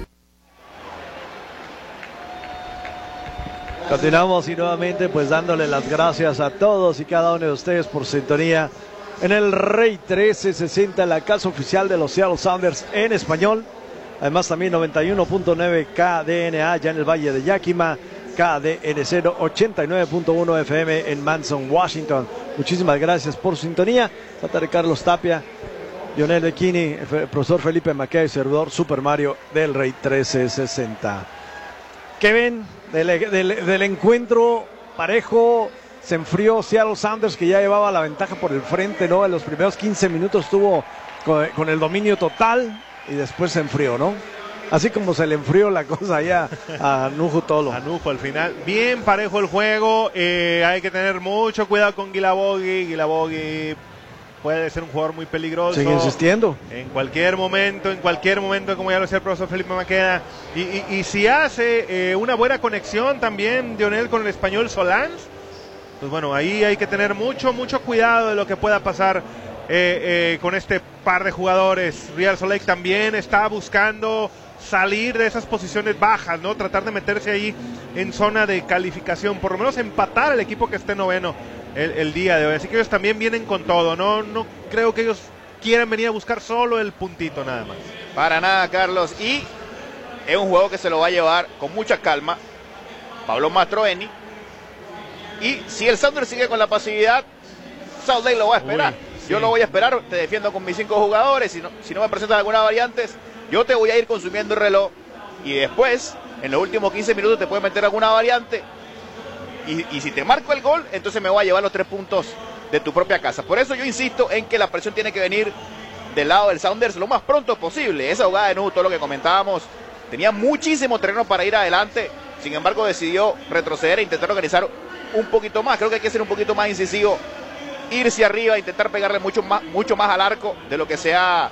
Continuamos y nuevamente pues dándole las gracias a todos y cada uno de ustedes por sintonía en el Rey trece sesenta, la casa oficial de los Seattle Sounders en español. Además también noventa y uno punto nueve K D N A ya en el Valle de Yakima, K D N cero ochenta y nueve punto uno F M en Manson, Washington. Muchísimas gracias por su sintonía. Trata de Carlos Tapia, Lionel Bechini, el profesor Felipe Maquia y servidor Super Mario del Rey trece sesenta. ¿Qué ven del, del, del encuentro parejo? Se enfrió Seattle Sounders, que ya llevaba la ventaja por el frente, ¿no? En los primeros quince minutos estuvo con, con el dominio total y después se enfrió, ¿no? Así como se le enfrió la cosa allá a Nuju Tolo. A Nuju al final. Bien parejo el juego. Eh, hay que tener mucho cuidado con Guilabogi. Guilabogi puede ser un jugador muy peligroso. Sigue insistiendo. En cualquier momento, en cualquier momento, como ya lo decía el profesor Felipe Maqueda. Y, y, y si hace eh, una buena conexión también, Dionel, con el español Solans, pues bueno, ahí hay que tener mucho, mucho cuidado de lo que pueda pasar eh, eh, con este par de jugadores. Real Salt Lake también está buscando salir de esas posiciones bajas, ¿no? Tratar de meterse ahí en zona de calificación, por lo menos empatar al equipo que esté noveno el, el día de hoy. Así que ellos también vienen con todo, ¿no? No creo que ellos quieran venir a buscar solo el puntito nada más. Para nada, Carlos. Y es un juego que se lo va a llevar con mucha calma Pablo Mastroeni. Y si el Sounders sigue con la pasividad, Salt Lake lo va a esperar. Uy, sí. Yo lo voy a esperar, te defiendo con mis cinco jugadores. Si no, si no me presentan algunas variantes, yo te voy a ir consumiendo el reloj. Y después, en los últimos quince minutos, te puedes meter alguna variante. Y, y si te marco el gol, entonces me voy a llevar los tres puntos de tu propia casa. Por eso yo insisto en que la presión tiene que venir del lado del Sounders lo más pronto posible. Esa jugada de Nuju, todo lo que comentábamos, tenía muchísimo terreno para ir adelante. Sin embargo, decidió retroceder e intentar organizar un poquito más. Creo que hay que ser un poquito más incisivo, irse arriba, intentar pegarle mucho más, mucho más al arco de lo que se ha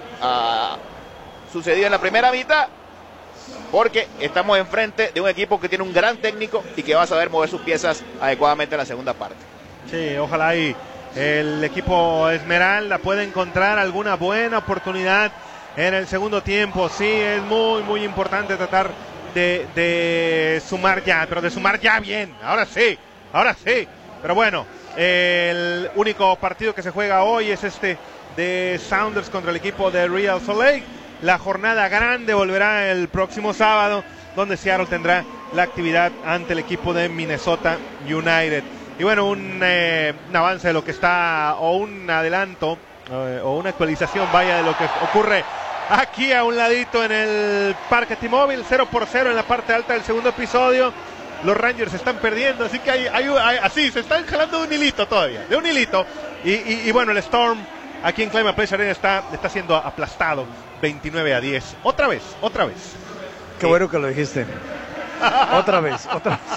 uh, sucedido en la primera mitad, porque estamos enfrente de un equipo que tiene un gran técnico y que va a saber mover sus piezas adecuadamente en la segunda parte. Sí, ojalá y el equipo Esmeralda pueda encontrar alguna buena oportunidad en el segundo tiempo. Sí, es muy, muy importante tratar de, de sumar ya, pero de sumar ya bien. Ahora sí, ahora sí. Pero bueno, el único partido que se juega hoy es este de Sounders contra el equipo de Real Salt Lake. La jornada grande volverá el próximo sábado, donde Seattle tendrá la actividad ante el equipo de Minnesota United. Y bueno, un, eh, un avance de lo que está, o un adelanto, eh, o una actualización, vaya, de lo que ocurre aquí a un ladito en el Parque T-Mobile. Cero por cero en la parte alta del segundo episodio. Los Rangers están perdiendo, así que hay, hay, hay así, se están jalando de un hilito todavía, de un hilito. Y, y, y bueno, el Storm aquí en Climate Place Arena está, está siendo aplastado veintinueve a diez. Otra vez, otra vez. Qué sí. Bueno que lo dijiste. Otra vez, otra vez.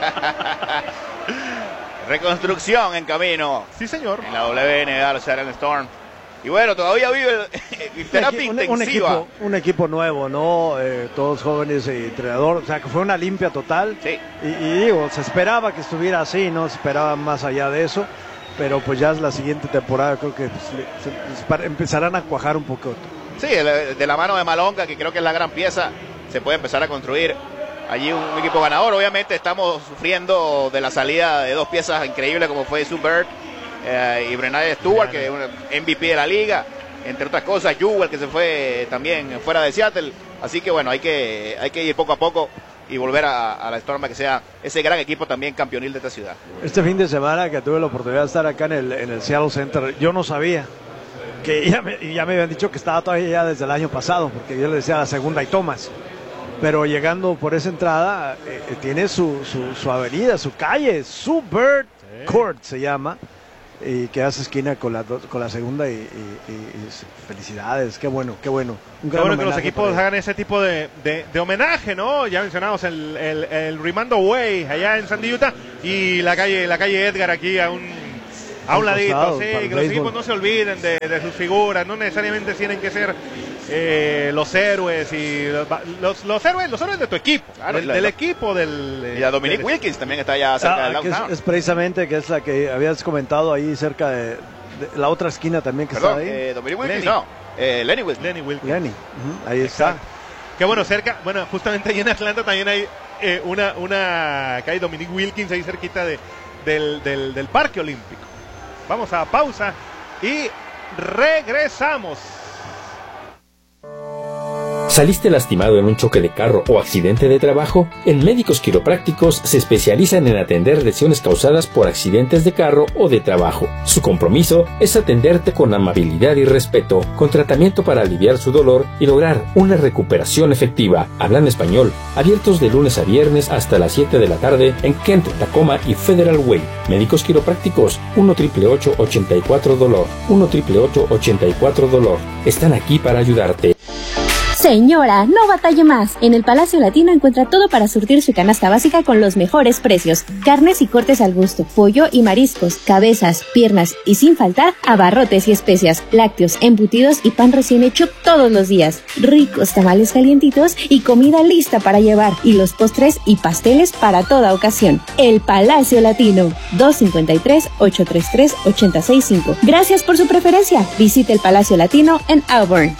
Reconstrucción en camino. Sí, señor. En la W N B A, los Seattle Storm. Y bueno, todavía vive el, terapia un, intensiva. Un equipo, un equipo nuevo, ¿no? Eh, todos jóvenes y entrenador. O sea, que fue una limpia total. Sí. Y, y digo, se esperaba que estuviera así, no se esperaba más allá de eso. Pero pues ya es la siguiente temporada, creo que pues, se, empezarán a cuajar un poco. Sí, de la mano de Malonga, que creo que es la gran pieza, se puede empezar a construir allí un equipo ganador. Obviamente estamos sufriendo de la salida de dos piezas increíbles como fue Sue Bird eh, y Brennan Stewart, que es un M V P de la liga, entre otras cosas, Jewel, que se fue también fuera de Seattle. Así que bueno, hay que, hay que ir poco a poco y volver a, a la Storm a que sea ese gran equipo también campeonil de esta ciudad. Este fin de semana que tuve la oportunidad de estar acá en el, en el Seattle Center, yo no sabía que ya me, ya me habían dicho que estaba todavía ya desde el año pasado, porque yo le decía la segunda y Thomas, pero llegando por esa entrada eh, tiene su, su, su avenida, su calle, Sue Bird sí. Court se llama, y que hace esquina con la, con la segunda y, y, y felicidades, qué bueno, qué bueno. Un qué bueno que los equipos hagan ese tipo de, de, de homenaje, ¿no? Ya mencionamos el, el, el Rimando Way allá en Sandy, Utah, y la calle, la calle Edgar aquí a un... A un ladito, sí, que los equipos no se olviden de, de sus figuras, no necesariamente tienen que ser eh, los héroes y los, los, los héroes, los héroes de tu equipo, claro, del, la, del la, equipo del. Y la Dominique del, Wilkins también está allá cerca ah, del downtown. Es, es precisamente que es la que habías comentado ahí cerca de, de la otra esquina también que Perdón, está ahí. Eh, Dominique Wilkins, Lenny. no, eh, Lenny Wilkins. Lenny Wilkins. Lenny, uh-huh, ahí Exacto. está. Que bueno, cerca, bueno, justamente ahí en Atlanta también hay eh, una, una, que hay Dominique Wilkins ahí cerquita de, del, del, del Parque Olímpico. Vamos a pausa y regresamos. ¿Saliste lastimado en un choque de carro o accidente de trabajo? En Médicos Quiroprácticos se especializan en atender lesiones causadas por accidentes de carro o de trabajo. Su compromiso es atenderte con amabilidad y respeto, con tratamiento para aliviar su dolor y lograr una recuperación efectiva. Hablan español, abiertos de lunes a viernes hasta las siete de la tarde en Kent, Tacoma y Federal Way. Médicos Quiroprácticos, uno ocho ocho ocho ochenta y cuatro dolor, uno ocho ocho ocho ochenta y cuatro dolor. Están aquí para ayudarte. Señora, no batalle más. En el Palacio Latino encuentra todo para surtir su canasta básica con los mejores precios. Carnes y cortes al gusto, pollo y mariscos, cabezas, piernas y sin faltar abarrotes y especias, lácteos, embutidos y pan recién hecho todos los días. Ricos tamales calientitos y comida lista para llevar. Y los postres y pasteles para toda ocasión. El Palacio Latino, dos cinco tres, ocho tres tres, ocho seis cinco. Gracias por su preferencia. Visite el Palacio Latino en Auburn.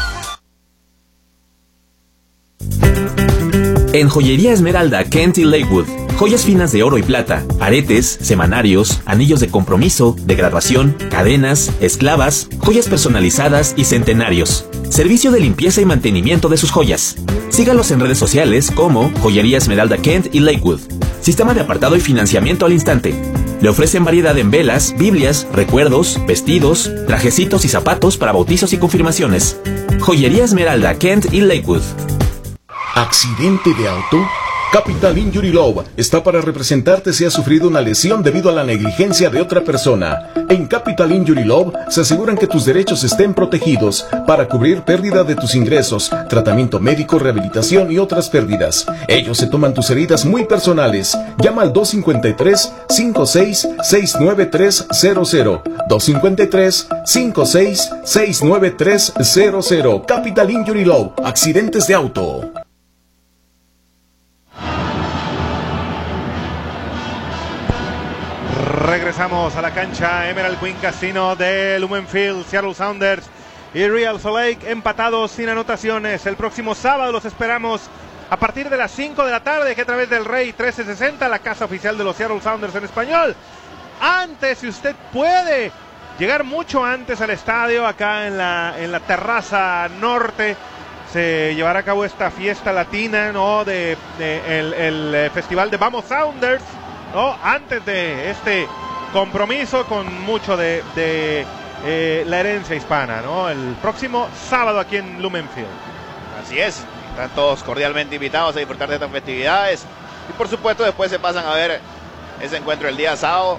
En Joyería Esmeralda, Kent y Lakewood, joyas finas de oro y plata, aretes, semanarios, anillos de compromiso, de graduación, cadenas, esclavas, joyas personalizadas y centenarios. Servicio de limpieza y mantenimiento de sus joyas. Sígalos en redes sociales como Joyería Esmeralda Kent y Lakewood. Sistema de apartado y financiamiento al instante. Le ofrecen variedad en velas, biblias, recuerdos, vestidos, trajecitos y zapatos para bautizos y confirmaciones. Joyería Esmeralda Kent y Lakewood. ¿Accidente de auto? Capital Injury Law está para representarte si has sufrido una lesión debido a la negligencia de otra persona. En Capital Injury Law se aseguran que tus derechos estén protegidos para cubrir pérdida de tus ingresos, tratamiento médico, rehabilitación y otras pérdidas. Ellos se toman tus heridas muy personales. Llama al dos cinco tres, cinco seis, seis nueve tres cero cero. dos cinco tres, cinco seis, seis nueve tres cero cero. Capital Injury Law. Accidentes de auto. Regresamos a la cancha Emerald Queen Casino de Lumenfield. Seattle Sounders y Real Salt Lake empatados sin anotaciones. El próximo sábado los esperamos a partir de las cinco de la tarde, que a través del Rey trece sesenta, la casa oficial de los Seattle Sounders en español. Antes, si usted puede llegar mucho antes al estadio, acá en la, en la terraza norte, se llevará a cabo esta fiesta latina, ¿no? De, de el, el festival de Vamos Sounders, ¿no? Antes de este compromiso con mucho de, de eh, la herencia hispana, ¿no? El próximo sábado aquí en Lumenfield. Así es, están todos cordialmente invitados a disfrutar de estas festividades y por supuesto después se pasan a ver ese encuentro el día sábado.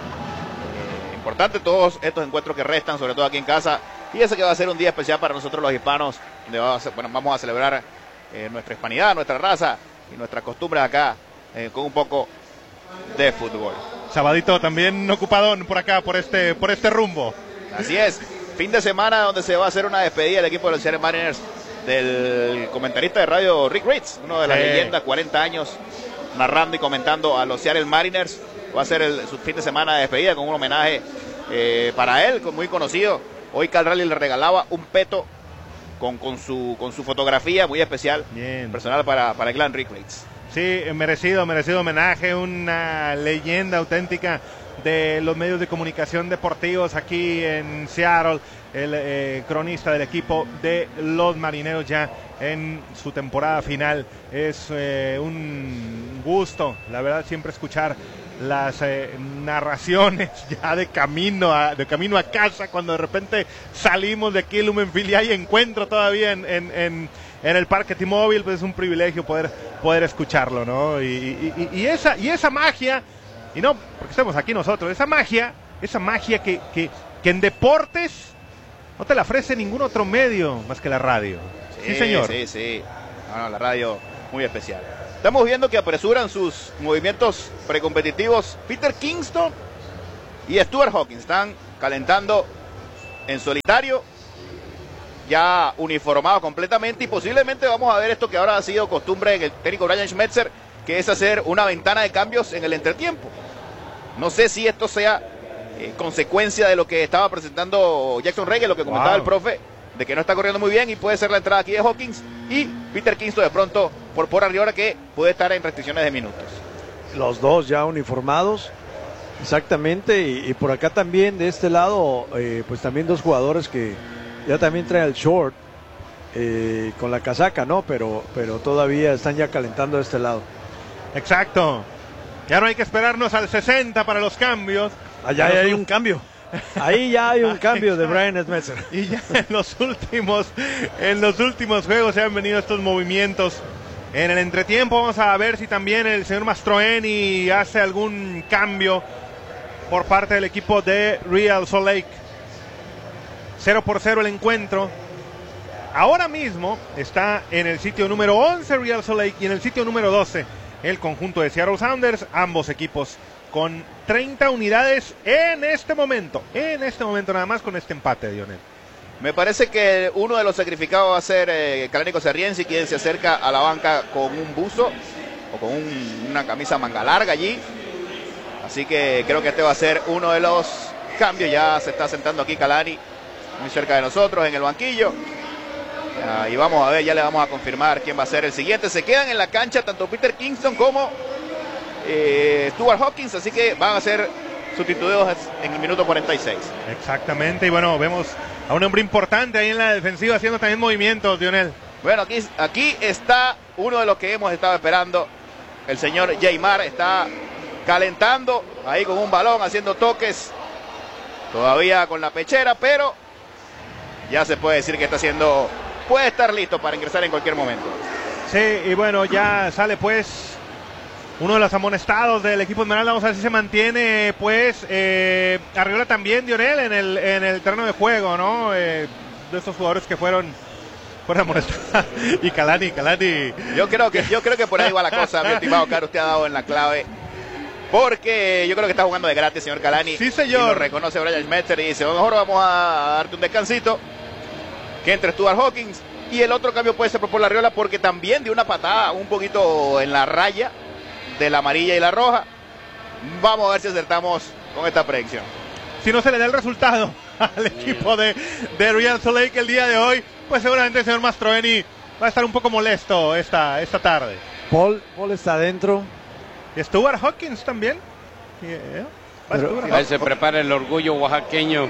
Eh, importante todos estos encuentros que restan, sobre todo aquí en casa, y ese que va a ser un día especial para nosotros los hispanos, donde vamos a, bueno, vamos a celebrar eh, nuestra hispanidad, nuestra raza y nuestras costumbres acá eh, con un poco de fútbol. Sabadito también ocupadón por acá, por este, por este rumbo. Así es, fin de semana donde se va a hacer una despedida del equipo de los Seattle Mariners del comentarista de radio Rick Ritz, uno de las eh. leyendas, cuarenta años narrando y comentando a los Seattle Mariners. Va a ser el, su fin de semana de despedida con un homenaje eh, para él, muy conocido. Hoy Cal Raleigh le regalaba un peto con, con, su, con su fotografía muy especial, Bien. personal para, para el gran Rick Ritz. Sí, merecido, merecido homenaje, una leyenda auténtica de los medios de comunicación deportivos aquí en Seattle, el eh, cronista del equipo de los Marineros ya en su temporada final. Es eh, un gusto, la verdad, siempre escuchar las eh, narraciones ya de camino a de camino a casa, cuando de repente salimos de aquí Lumenfield y hay encuentro todavía en, en, en, en el Parque T-Mobile, pues es un privilegio poder, poder escucharlo, ¿no? Y, y, y, esa, y esa magia, y no porque estemos aquí nosotros, esa magia esa magia que, que, que en deportes no te la ofrece ningún otro medio más que la radio. Sí, sí señor. Sí, sí. No, no, la radio muy especial. Estamos viendo que apresuran sus movimientos precompetitivos Peter Kingston y Stuart Hawkins. Están calentando en solitario, ya uniformado completamente, y posiblemente vamos a ver esto que ahora ha sido costumbre en el técnico Brian Schmetzer, que es hacer una ventana de cambios en el entretiempo. No sé si esto sea eh, consecuencia de lo que estaba presentando Jackson Reyes, lo que comentaba wow. el profe, de que no está corriendo muy bien, y puede ser la entrada aquí de Hawkins y Peter Kingston de pronto por, por arriba, que puede estar en restricciones de minutos. Los dos ya uniformados, exactamente, y, y por acá también de este lado, eh, pues también dos jugadores que ya también traen el short eh, con la casaca, ¿no? Pero, pero todavía están ya calentando de este lado. Exacto. Ya no hay que esperarnos al sesenta para los cambios. Allá hay, hay un cambio. Ahí ya hay un cambio de Brian Schmetzer. Y ya en los últimos, en los últimos juegos se han venido estos movimientos. En el entretiempo vamos a ver si también el señor Mastroeni hace algún cambio por parte del equipo de Real Salt Lake. cero por cero el encuentro. Ahora mismo está en el sitio número once Real Salt Lake y en el sitio número doce el conjunto de Seattle Sounders, ambos equipos con treinta unidades en este momento, en este momento nada más con este empate, Dionel. Me parece que uno de los sacrificados va a ser eh, Kalani Serriensi, quien se acerca a la banca con un buzo o con un, una camisa manga larga allí. Así que creo que este va a ser uno de los cambios. Ya se está sentando aquí Kalani, muy cerca de nosotros en el banquillo. Uh, y vamos a ver, ya le vamos a confirmar quién va a ser el siguiente. Se quedan en la cancha tanto Peter Kingston como eh, Stuart Hawkins, así que van a ser sustituidos en el minuto cuarenta y seis. Exactamente, y bueno, vemos a un hombre importante ahí en la defensiva haciendo también movimientos, Dionel. Bueno, aquí, aquí está uno de los que hemos estado esperando, el señor Jaymar, está calentando ahí con un balón, haciendo toques, todavía con la pechera, pero ya se puede decir que está haciendo, puede estar listo para ingresar en cualquier momento. Sí, y bueno, ya sale pues uno de los amonestados del equipo Esmeralda. Vamos a ver si se mantiene pues eh, Arriola también, Dionel, en el, en el terreno de juego, ¿no? Eh, de estos jugadores que fueron fueron amonestados. Y Kalani, Kalani. Yo creo que, yo creo que por ahí va la cosa, mi estimado Caro, usted ha dado en la clave. Porque yo creo que está jugando de gratis, señor Kalani. Sí, señor. Y lo reconoce Brian Schmetzer y dice, mejor vamos a darte un descansito. Que entre Stuart Hawkins. Y el otro cambio puede ser por la Arriola, porque también dio una patada un poquito en la raya de la amarilla y la roja. Vamos a ver si acertamos con esta predicción. Si no se le da el resultado al equipo de, de Real Salt Lake el día de hoy, pues seguramente el señor Mastroeni va a estar un poco molesto esta, esta tarde. Paul, Paul está adentro. ¿Y Stuart Hawkins también? Yeah. Pero, ahí se prepara el orgullo oaxaqueño.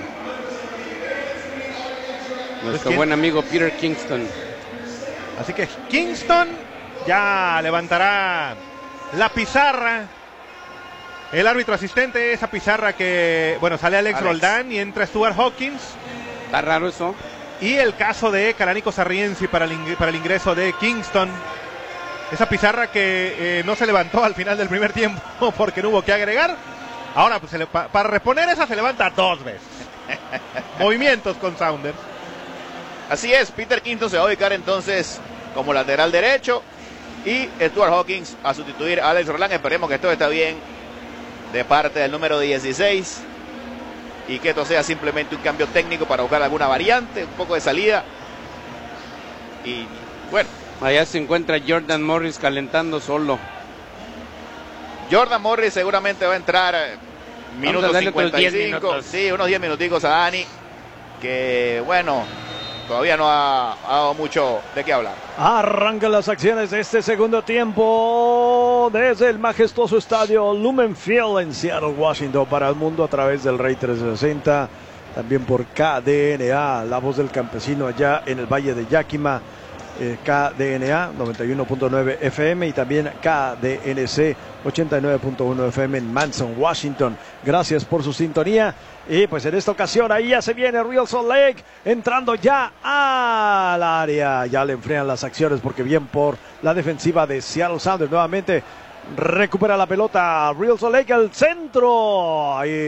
Nuestro buen amigo Peter Kingston. Así que Kingston ya levantará la pizarra. El árbitro asistente, esa pizarra que, bueno, sale Alex, Alex. Roldán y entra Stuart Hawkins. Está raro eso. Y el caso de Kalani Serriensi para el, para el ingreso de Kingston. Esa pizarra que eh, no se levantó al final del primer tiempo porque no hubo que agregar. Ahora, pues se le, pa, para reponer esa se levanta dos veces. Movimientos con Sounders. Así es, Peter Kingston se va a ubicar entonces como lateral derecho y Stuart Hawkins a sustituir a Alex Roland. Esperemos que esto esté bien de parte del número dieciséis y que esto sea simplemente un cambio técnico para buscar alguna variante, un poco de salida. Y bueno, allá se encuentra Jordan Morris calentando solo. Jordan Morris seguramente va a entrar minutos cincuenta y cinco. Sí, unos diez minuticos a Dani, que bueno, todavía no ha, ha dado mucho de qué hablar. Arrancan las acciones de este segundo tiempo desde el majestuoso estadio Lumen Field en Seattle, Washington, para el mundo a través del Rey trescientos sesenta, también por K D N A, la voz del campesino allá en el Valle de Yakima, eh, K D N A noventa y uno punto nueve F M y también K D N C ochenta y nueve punto uno F M en Manson, Washington. Gracias por su sintonía. Y pues en esta ocasión ahí ya se viene Real Salt Lake entrando ya al área. Ya le enfrian las acciones porque bien por la defensiva de Seattle Sounders. Nuevamente recupera la pelota Real Salt Lake al centro. Ahí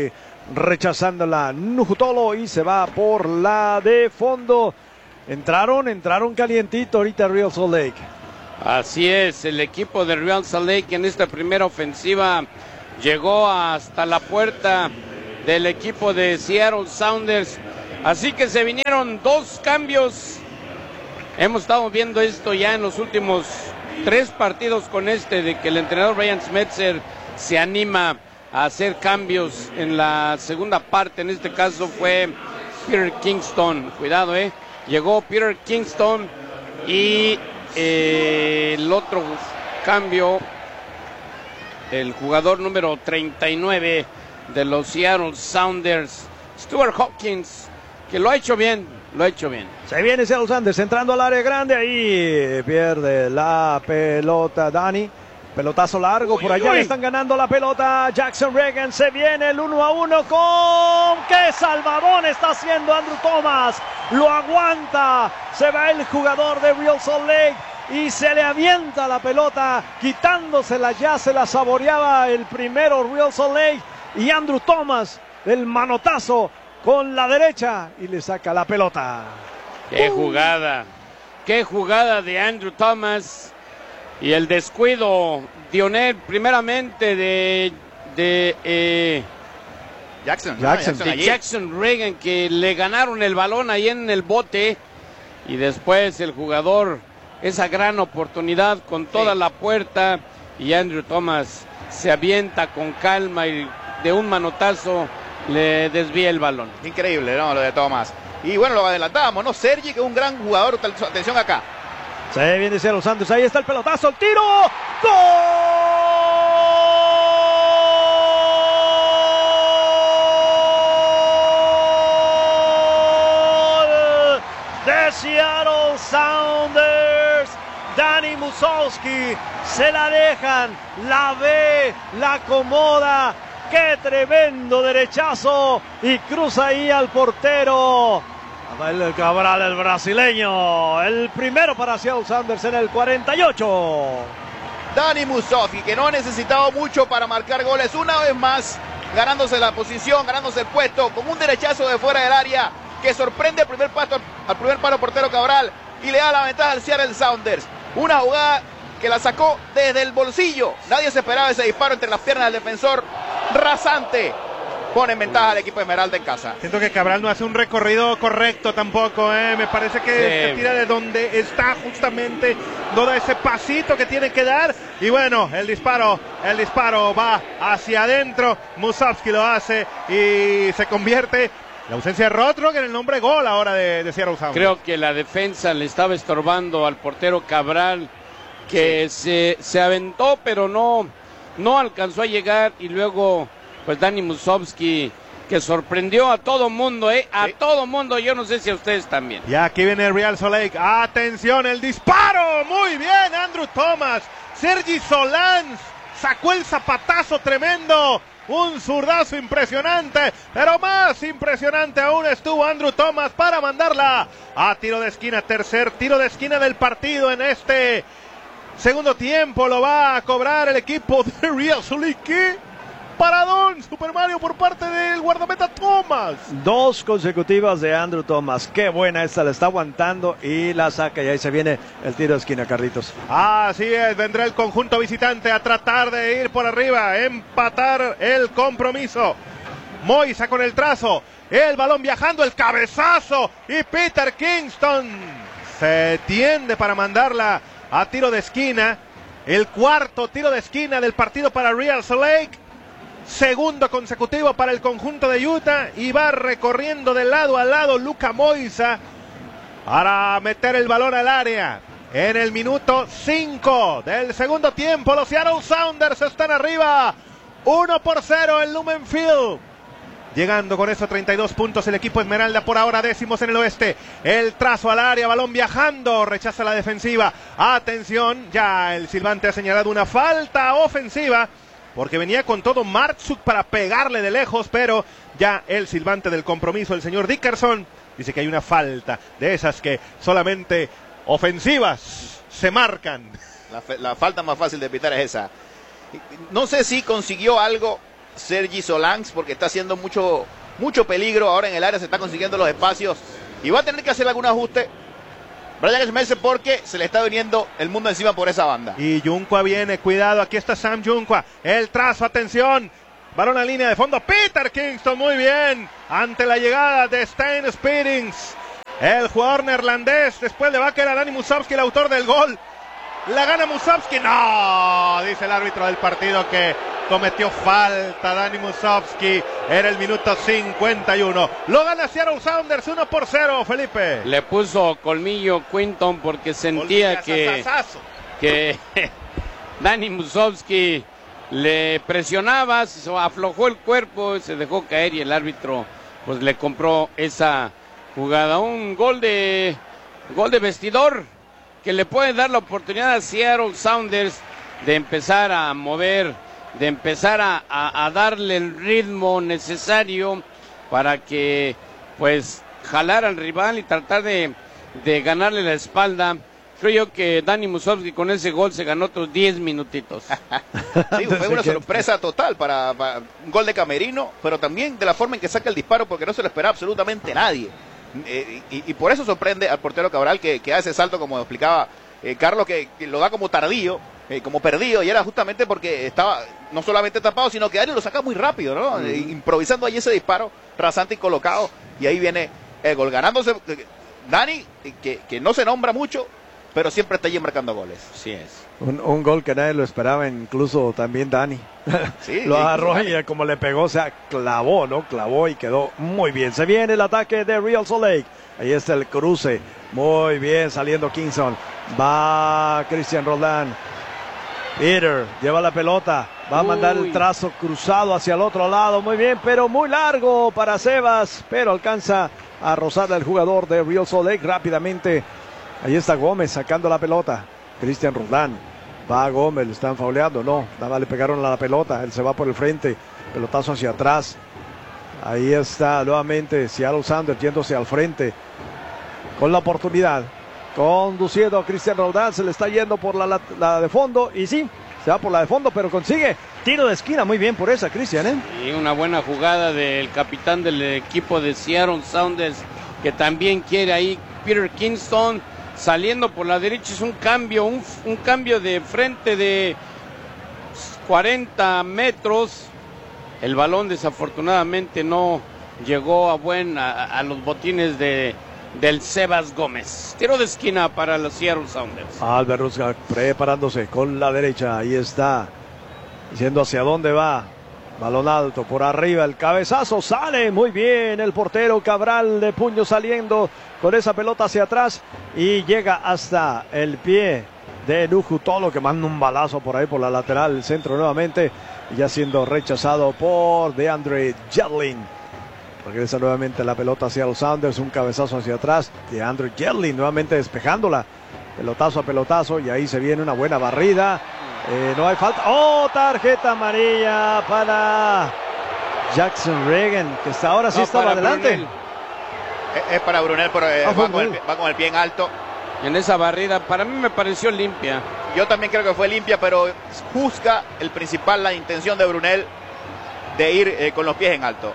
rechazándola Nujutolo y se va por la de fondo. Entraron, entraron calientito ahorita Real Salt Lake. Así es, el equipo de Real Salt Lake en esta primera ofensiva llegó hasta la puerta del equipo de Seattle Sounders. Así que se vinieron dos cambios. Hemos estado viendo esto ya en los últimos tres partidos con este, de que el entrenador Brian Schmetzer se anima a hacer cambios en la segunda parte. En este caso fue Peter Kingston. Cuidado, eh. Llegó Peter Kingston y eh, el otro cambio, el jugador número treinta y nueve de los Seattle Sounders, Stuart Hopkins, que lo ha hecho bien, lo ha hecho bien. Se viene Seattle Sounders entrando al área grande, ahí pierde la pelota Dani. Pelotazo largo, uy, por allá uy. Le están ganando la pelota Jackson Reagan. Se viene el uno a uno con... ¡Qué salvadón está haciendo Andrew Thomas! Lo aguanta. Se va el jugador de Real Salt Lake y se le avienta la pelota, quitándosela. Ya se la saboreaba el primero Real Salt Lake. Y Andrew Thomas, el manotazo con la derecha y le saca la pelota. ¡Qué jugada! ¡Qué jugada de Andrew Thomas! Y el descuido, Dionel, primeramente de, de eh, Jackson, Jackson, ¿no? de Jackson Reagan, que le ganaron el balón ahí en el bote. Y después el jugador, esa gran oportunidad con toda sí. la puerta. Y Andrew Thomas se avienta con calma y de un manotazo le desvía el balón. Increíble, ¿no? Lo de Thomas. Y bueno, lo adelantábamos, ¿no? Sergi, que es un gran jugador. Atención acá. Se viene Seattle Sounders, ahí está el pelotazo, el tiro, ¡gol! De Seattle Sounders, Danny Musowski, se la dejan, la ve, la acomoda, qué tremendo derechazo y cruza ahí al portero. El Cabral, el brasileño, el primero para Seattle Sounders en el cuarenta y ocho. Danny Musowski, que no ha necesitado mucho para marcar goles, una vez más ganándose la posición, ganándose el puesto, con un derechazo de fuera del área que sorprende al primer, pasto, al primer palo portero Cabral y le da la ventaja al Seattle Sounders. Una jugada que la sacó desde el bolsillo, nadie se esperaba ese disparo entre las piernas del defensor, rasante. Pone en ventaja al equipo de Esmeralda en casa. Siento que Cabral no hace un recorrido correcto tampoco, ¿eh? Me parece que sí. se tira de donde está justamente, no da ese pasito que tiene que dar. Y bueno, el disparo, el disparo va hacia adentro. Musowski lo hace y se convierte. La ausencia de Rothrock en el nombre gol ahora de, de Seattle Sounders. Creo que la defensa le estaba estorbando al portero Cabral, que sí. se, se aventó, pero no, no alcanzó a llegar. Y luego... pues Danny Musowski, que sorprendió a todo mundo, ¿eh? A sí. todo mundo, yo no sé si a ustedes también. Y aquí viene el Real Salt Lake. ¡Atención, el disparo! Muy bien, Andrew Thomas. Sergi Solans sacó el zapatazo tremendo. Un zurdazo impresionante, pero más impresionante aún estuvo Andrew Thomas para mandarla a tiro de esquina. Tercer tiro de esquina del partido en este segundo tiempo. Lo va a cobrar el equipo de Real Salt Lake. Paradón, Super Mario, por parte del guardameta Thomas. Dos consecutivas de Andrew Thomas. Qué buena esta, la está aguantando y la saca. Y ahí se viene el tiro de esquina, Carlitos. Así es, vendrá el conjunto visitante a tratar de ir por arriba, empatar el compromiso. Moisa con el trazo, el balón viajando, el cabezazo. Y Peter Kingston se tiende para mandarla a tiro de esquina. El cuarto tiro de esquina del partido para Real Salt Lake. Segundo consecutivo para el conjunto de Utah y va recorriendo de lado a lado Luka Moisa para meter el balón al área. En el minuto cinco del segundo tiempo, los Seattle Sounders están arriba, uno por cero en Lumen Field. Llegando con esos treinta y dos puntos el equipo Esmeralda, por ahora décimos en el oeste. El trazo al área, balón viajando, rechaza la defensiva. Atención, ya el silbante ha señalado una falta ofensiva, porque venía con todo Marchuk para pegarle de lejos, pero ya el silbante del compromiso, el señor Dickerson, dice que hay una falta de esas que solamente ofensivas se marcan. La, la falta más fácil de pitar es esa. No sé si consiguió algo Sergi Solans, porque está haciendo mucho, mucho peligro ahora en el área, se está consiguiendo los espacios y va a tener que hacer algún ajuste Brian Schmelzer porque se le está viniendo el mundo encima por esa banda. Y Junqua viene, cuidado, aquí está Sam Junqua, el trazo, atención, balón a línea de fondo, Peter Kingston, muy bien, ante la llegada de Stijn Spierings, el jugador neerlandés, después le va a caer a Dani Musovski, el autor del gol, la gana Musovski, no, dice el árbitro del partido que cometió falta Dani Musovski, era el minuto cincuenta y uno, lo gana Seattle Sounders uno por cero, Felipe. Le puso colmillo Quinton porque sentía que, que Dani Musovski le presionaba, se aflojó el cuerpo, se dejó caer y el árbitro pues le compró esa jugada, un gol de gol de vestidor que le puede dar la oportunidad a Seattle Sounders de empezar a mover, de empezar a, a, a darle el ritmo necesario para que pues jalar al rival y tratar de, de ganarle la espalda. Creo yo que Dani Musovski con ese gol se ganó otros diez minutitos. Sí, fue una sorpresa total para, para un gol de Camerino, pero también de la forma en que saca el disparo porque no se lo esperaba absolutamente nadie. Eh, y, y por eso sorprende al portero Cabral que, que hace ese salto, como explicaba eh, Carlos, que, que lo da como tardío, eh, como perdido, y era justamente porque estaba no solamente tapado, sino que Dani lo saca muy rápido, ¿no? Mm. Eh, improvisando ahí ese disparo rasante y colocado, y ahí viene el gol, ganándose eh, Dani, que, que no se nombra mucho, pero siempre está allí marcando goles. Sí es. Un, un gol que nadie lo esperaba, incluso también Dani. Sí, lo agarró y como le pegó, o sea, clavó, ¿no? Clavó y quedó muy bien. Se viene el ataque de Real Salt Lake. Ahí está el cruce. Muy bien, saliendo Kingston. Va Cristian Roldán. Peter lleva la pelota. Va a mandar Uy. el trazo cruzado hacia el otro lado. Muy bien, pero muy largo para Sebas. Pero alcanza a rozarle al jugador de Real Salt Lake rápidamente. Ahí está Gómez sacando la pelota. Cristian Roldán. Va Gómez, le están fauleando, no, nada más le pegaron a la pelota, él se va por el frente, pelotazo hacia atrás. Ahí está nuevamente Seattle Sounders yéndose al frente con la oportunidad, conduciendo a Cristian Roldán, se le está yendo por la, la, la de fondo, y sí, se va por la de fondo, pero consigue tiro de esquina, muy bien por esa, Cristian, ¿eh? Y una buena jugada del capitán del equipo de Seattle Sounders, que también quiere ahí, Peter Kingston, saliendo por la derecha, es un cambio, un, un cambio de frente de cuarenta metros. El balón desafortunadamente no llegó a buen a, a los botines de del Sebas Gómez. Tiro de esquina para los Seattle Sounders. Albert Rusgak preparándose con la derecha, ahí está, diciendo hacia dónde va. Balón alto por arriba, el cabezazo sale muy bien el portero Cabral de puño saliendo con esa pelota hacia atrás y llega hasta el pie de Nuhu Tolo, que manda un balazo por ahí por la lateral, el centro nuevamente, ya siendo rechazado por DeAndre Jedlin. Regresa nuevamente la pelota hacia los Sounders, un cabezazo hacia atrás, DeAndre Jedlin nuevamente despejándola, pelotazo a pelotazo, y ahí se viene una buena barrida. Eh, no hay falta. ¡Oh! Tarjeta amarilla para Jackson Reagan, que hasta ahora sí no, estaba adelante. Es, es para Brunel, pero eh, ah, va, con el, va con el pie en alto. En esa barrida, para mí me pareció limpia. Yo también creo que fue limpia, pero juzga el principal la intención de Brunel de ir eh, con los pies en alto.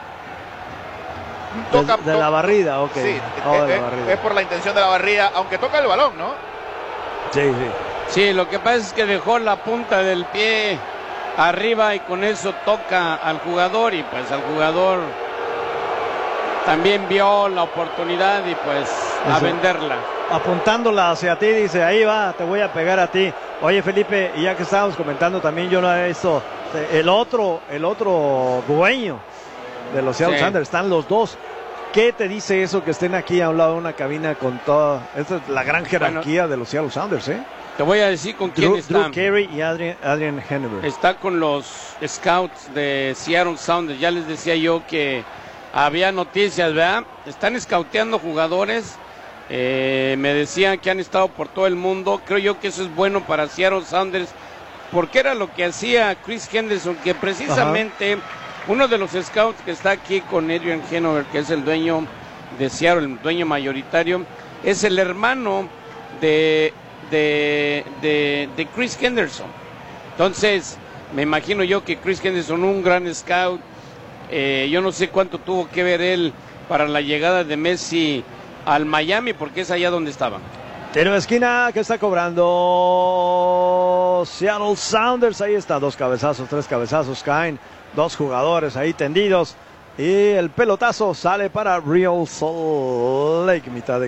Toca, de, de to la barrida, ok. Sí, oh, es, de la es, barrida. es por la intención de la barrida, aunque toca el balón, ¿no? Sí, sí. Sí, lo que pasa es que dejó la punta del pie arriba y con eso toca al jugador, y pues al jugador también vio la oportunidad y pues a eso, venderla. Apuntándola hacia ti, dice, ahí va, te voy a pegar a ti. Oye, Felipe, y ya que estábamos comentando también, yo no he visto el otro, el otro dueño de los Seattle sí. Sounders, están los dos. ¿Qué te dice eso que estén aquí a un lado de una cabina con toda, esta es la gran jerarquía bueno, de los Seattle Sounders, eh? Te voy a decir con quién Drew, está. Drew Carey y Adrian, Adrian Henneberg. Está con los scouts de Seattle Sounders. Ya les decía yo que había noticias, ¿verdad? Están scouteando jugadores. Eh, me decían que han estado por todo el mundo. Creo yo que eso es bueno para Seattle Sounders, porque era lo que hacía Chris Henderson, que precisamente Ajá. uno de los scouts que está aquí con Adrian Henneberg, que es el dueño de Seattle, el dueño mayoritario, es el hermano de... De, de, de Chris Henderson. Entonces Me imagino yo que Chris Henderson, un gran scout, eh, yo no sé cuánto tuvo que ver él para la llegada de Messi al Miami, porque es allá donde estaba. Tiro de esquina que está cobrando Seattle Sounders. Ahí está, dos cabezazos, tres cabezazos caen, dos jugadores ahí tendidos. Y el pelotazo sale para Real Salt Lake, mitad de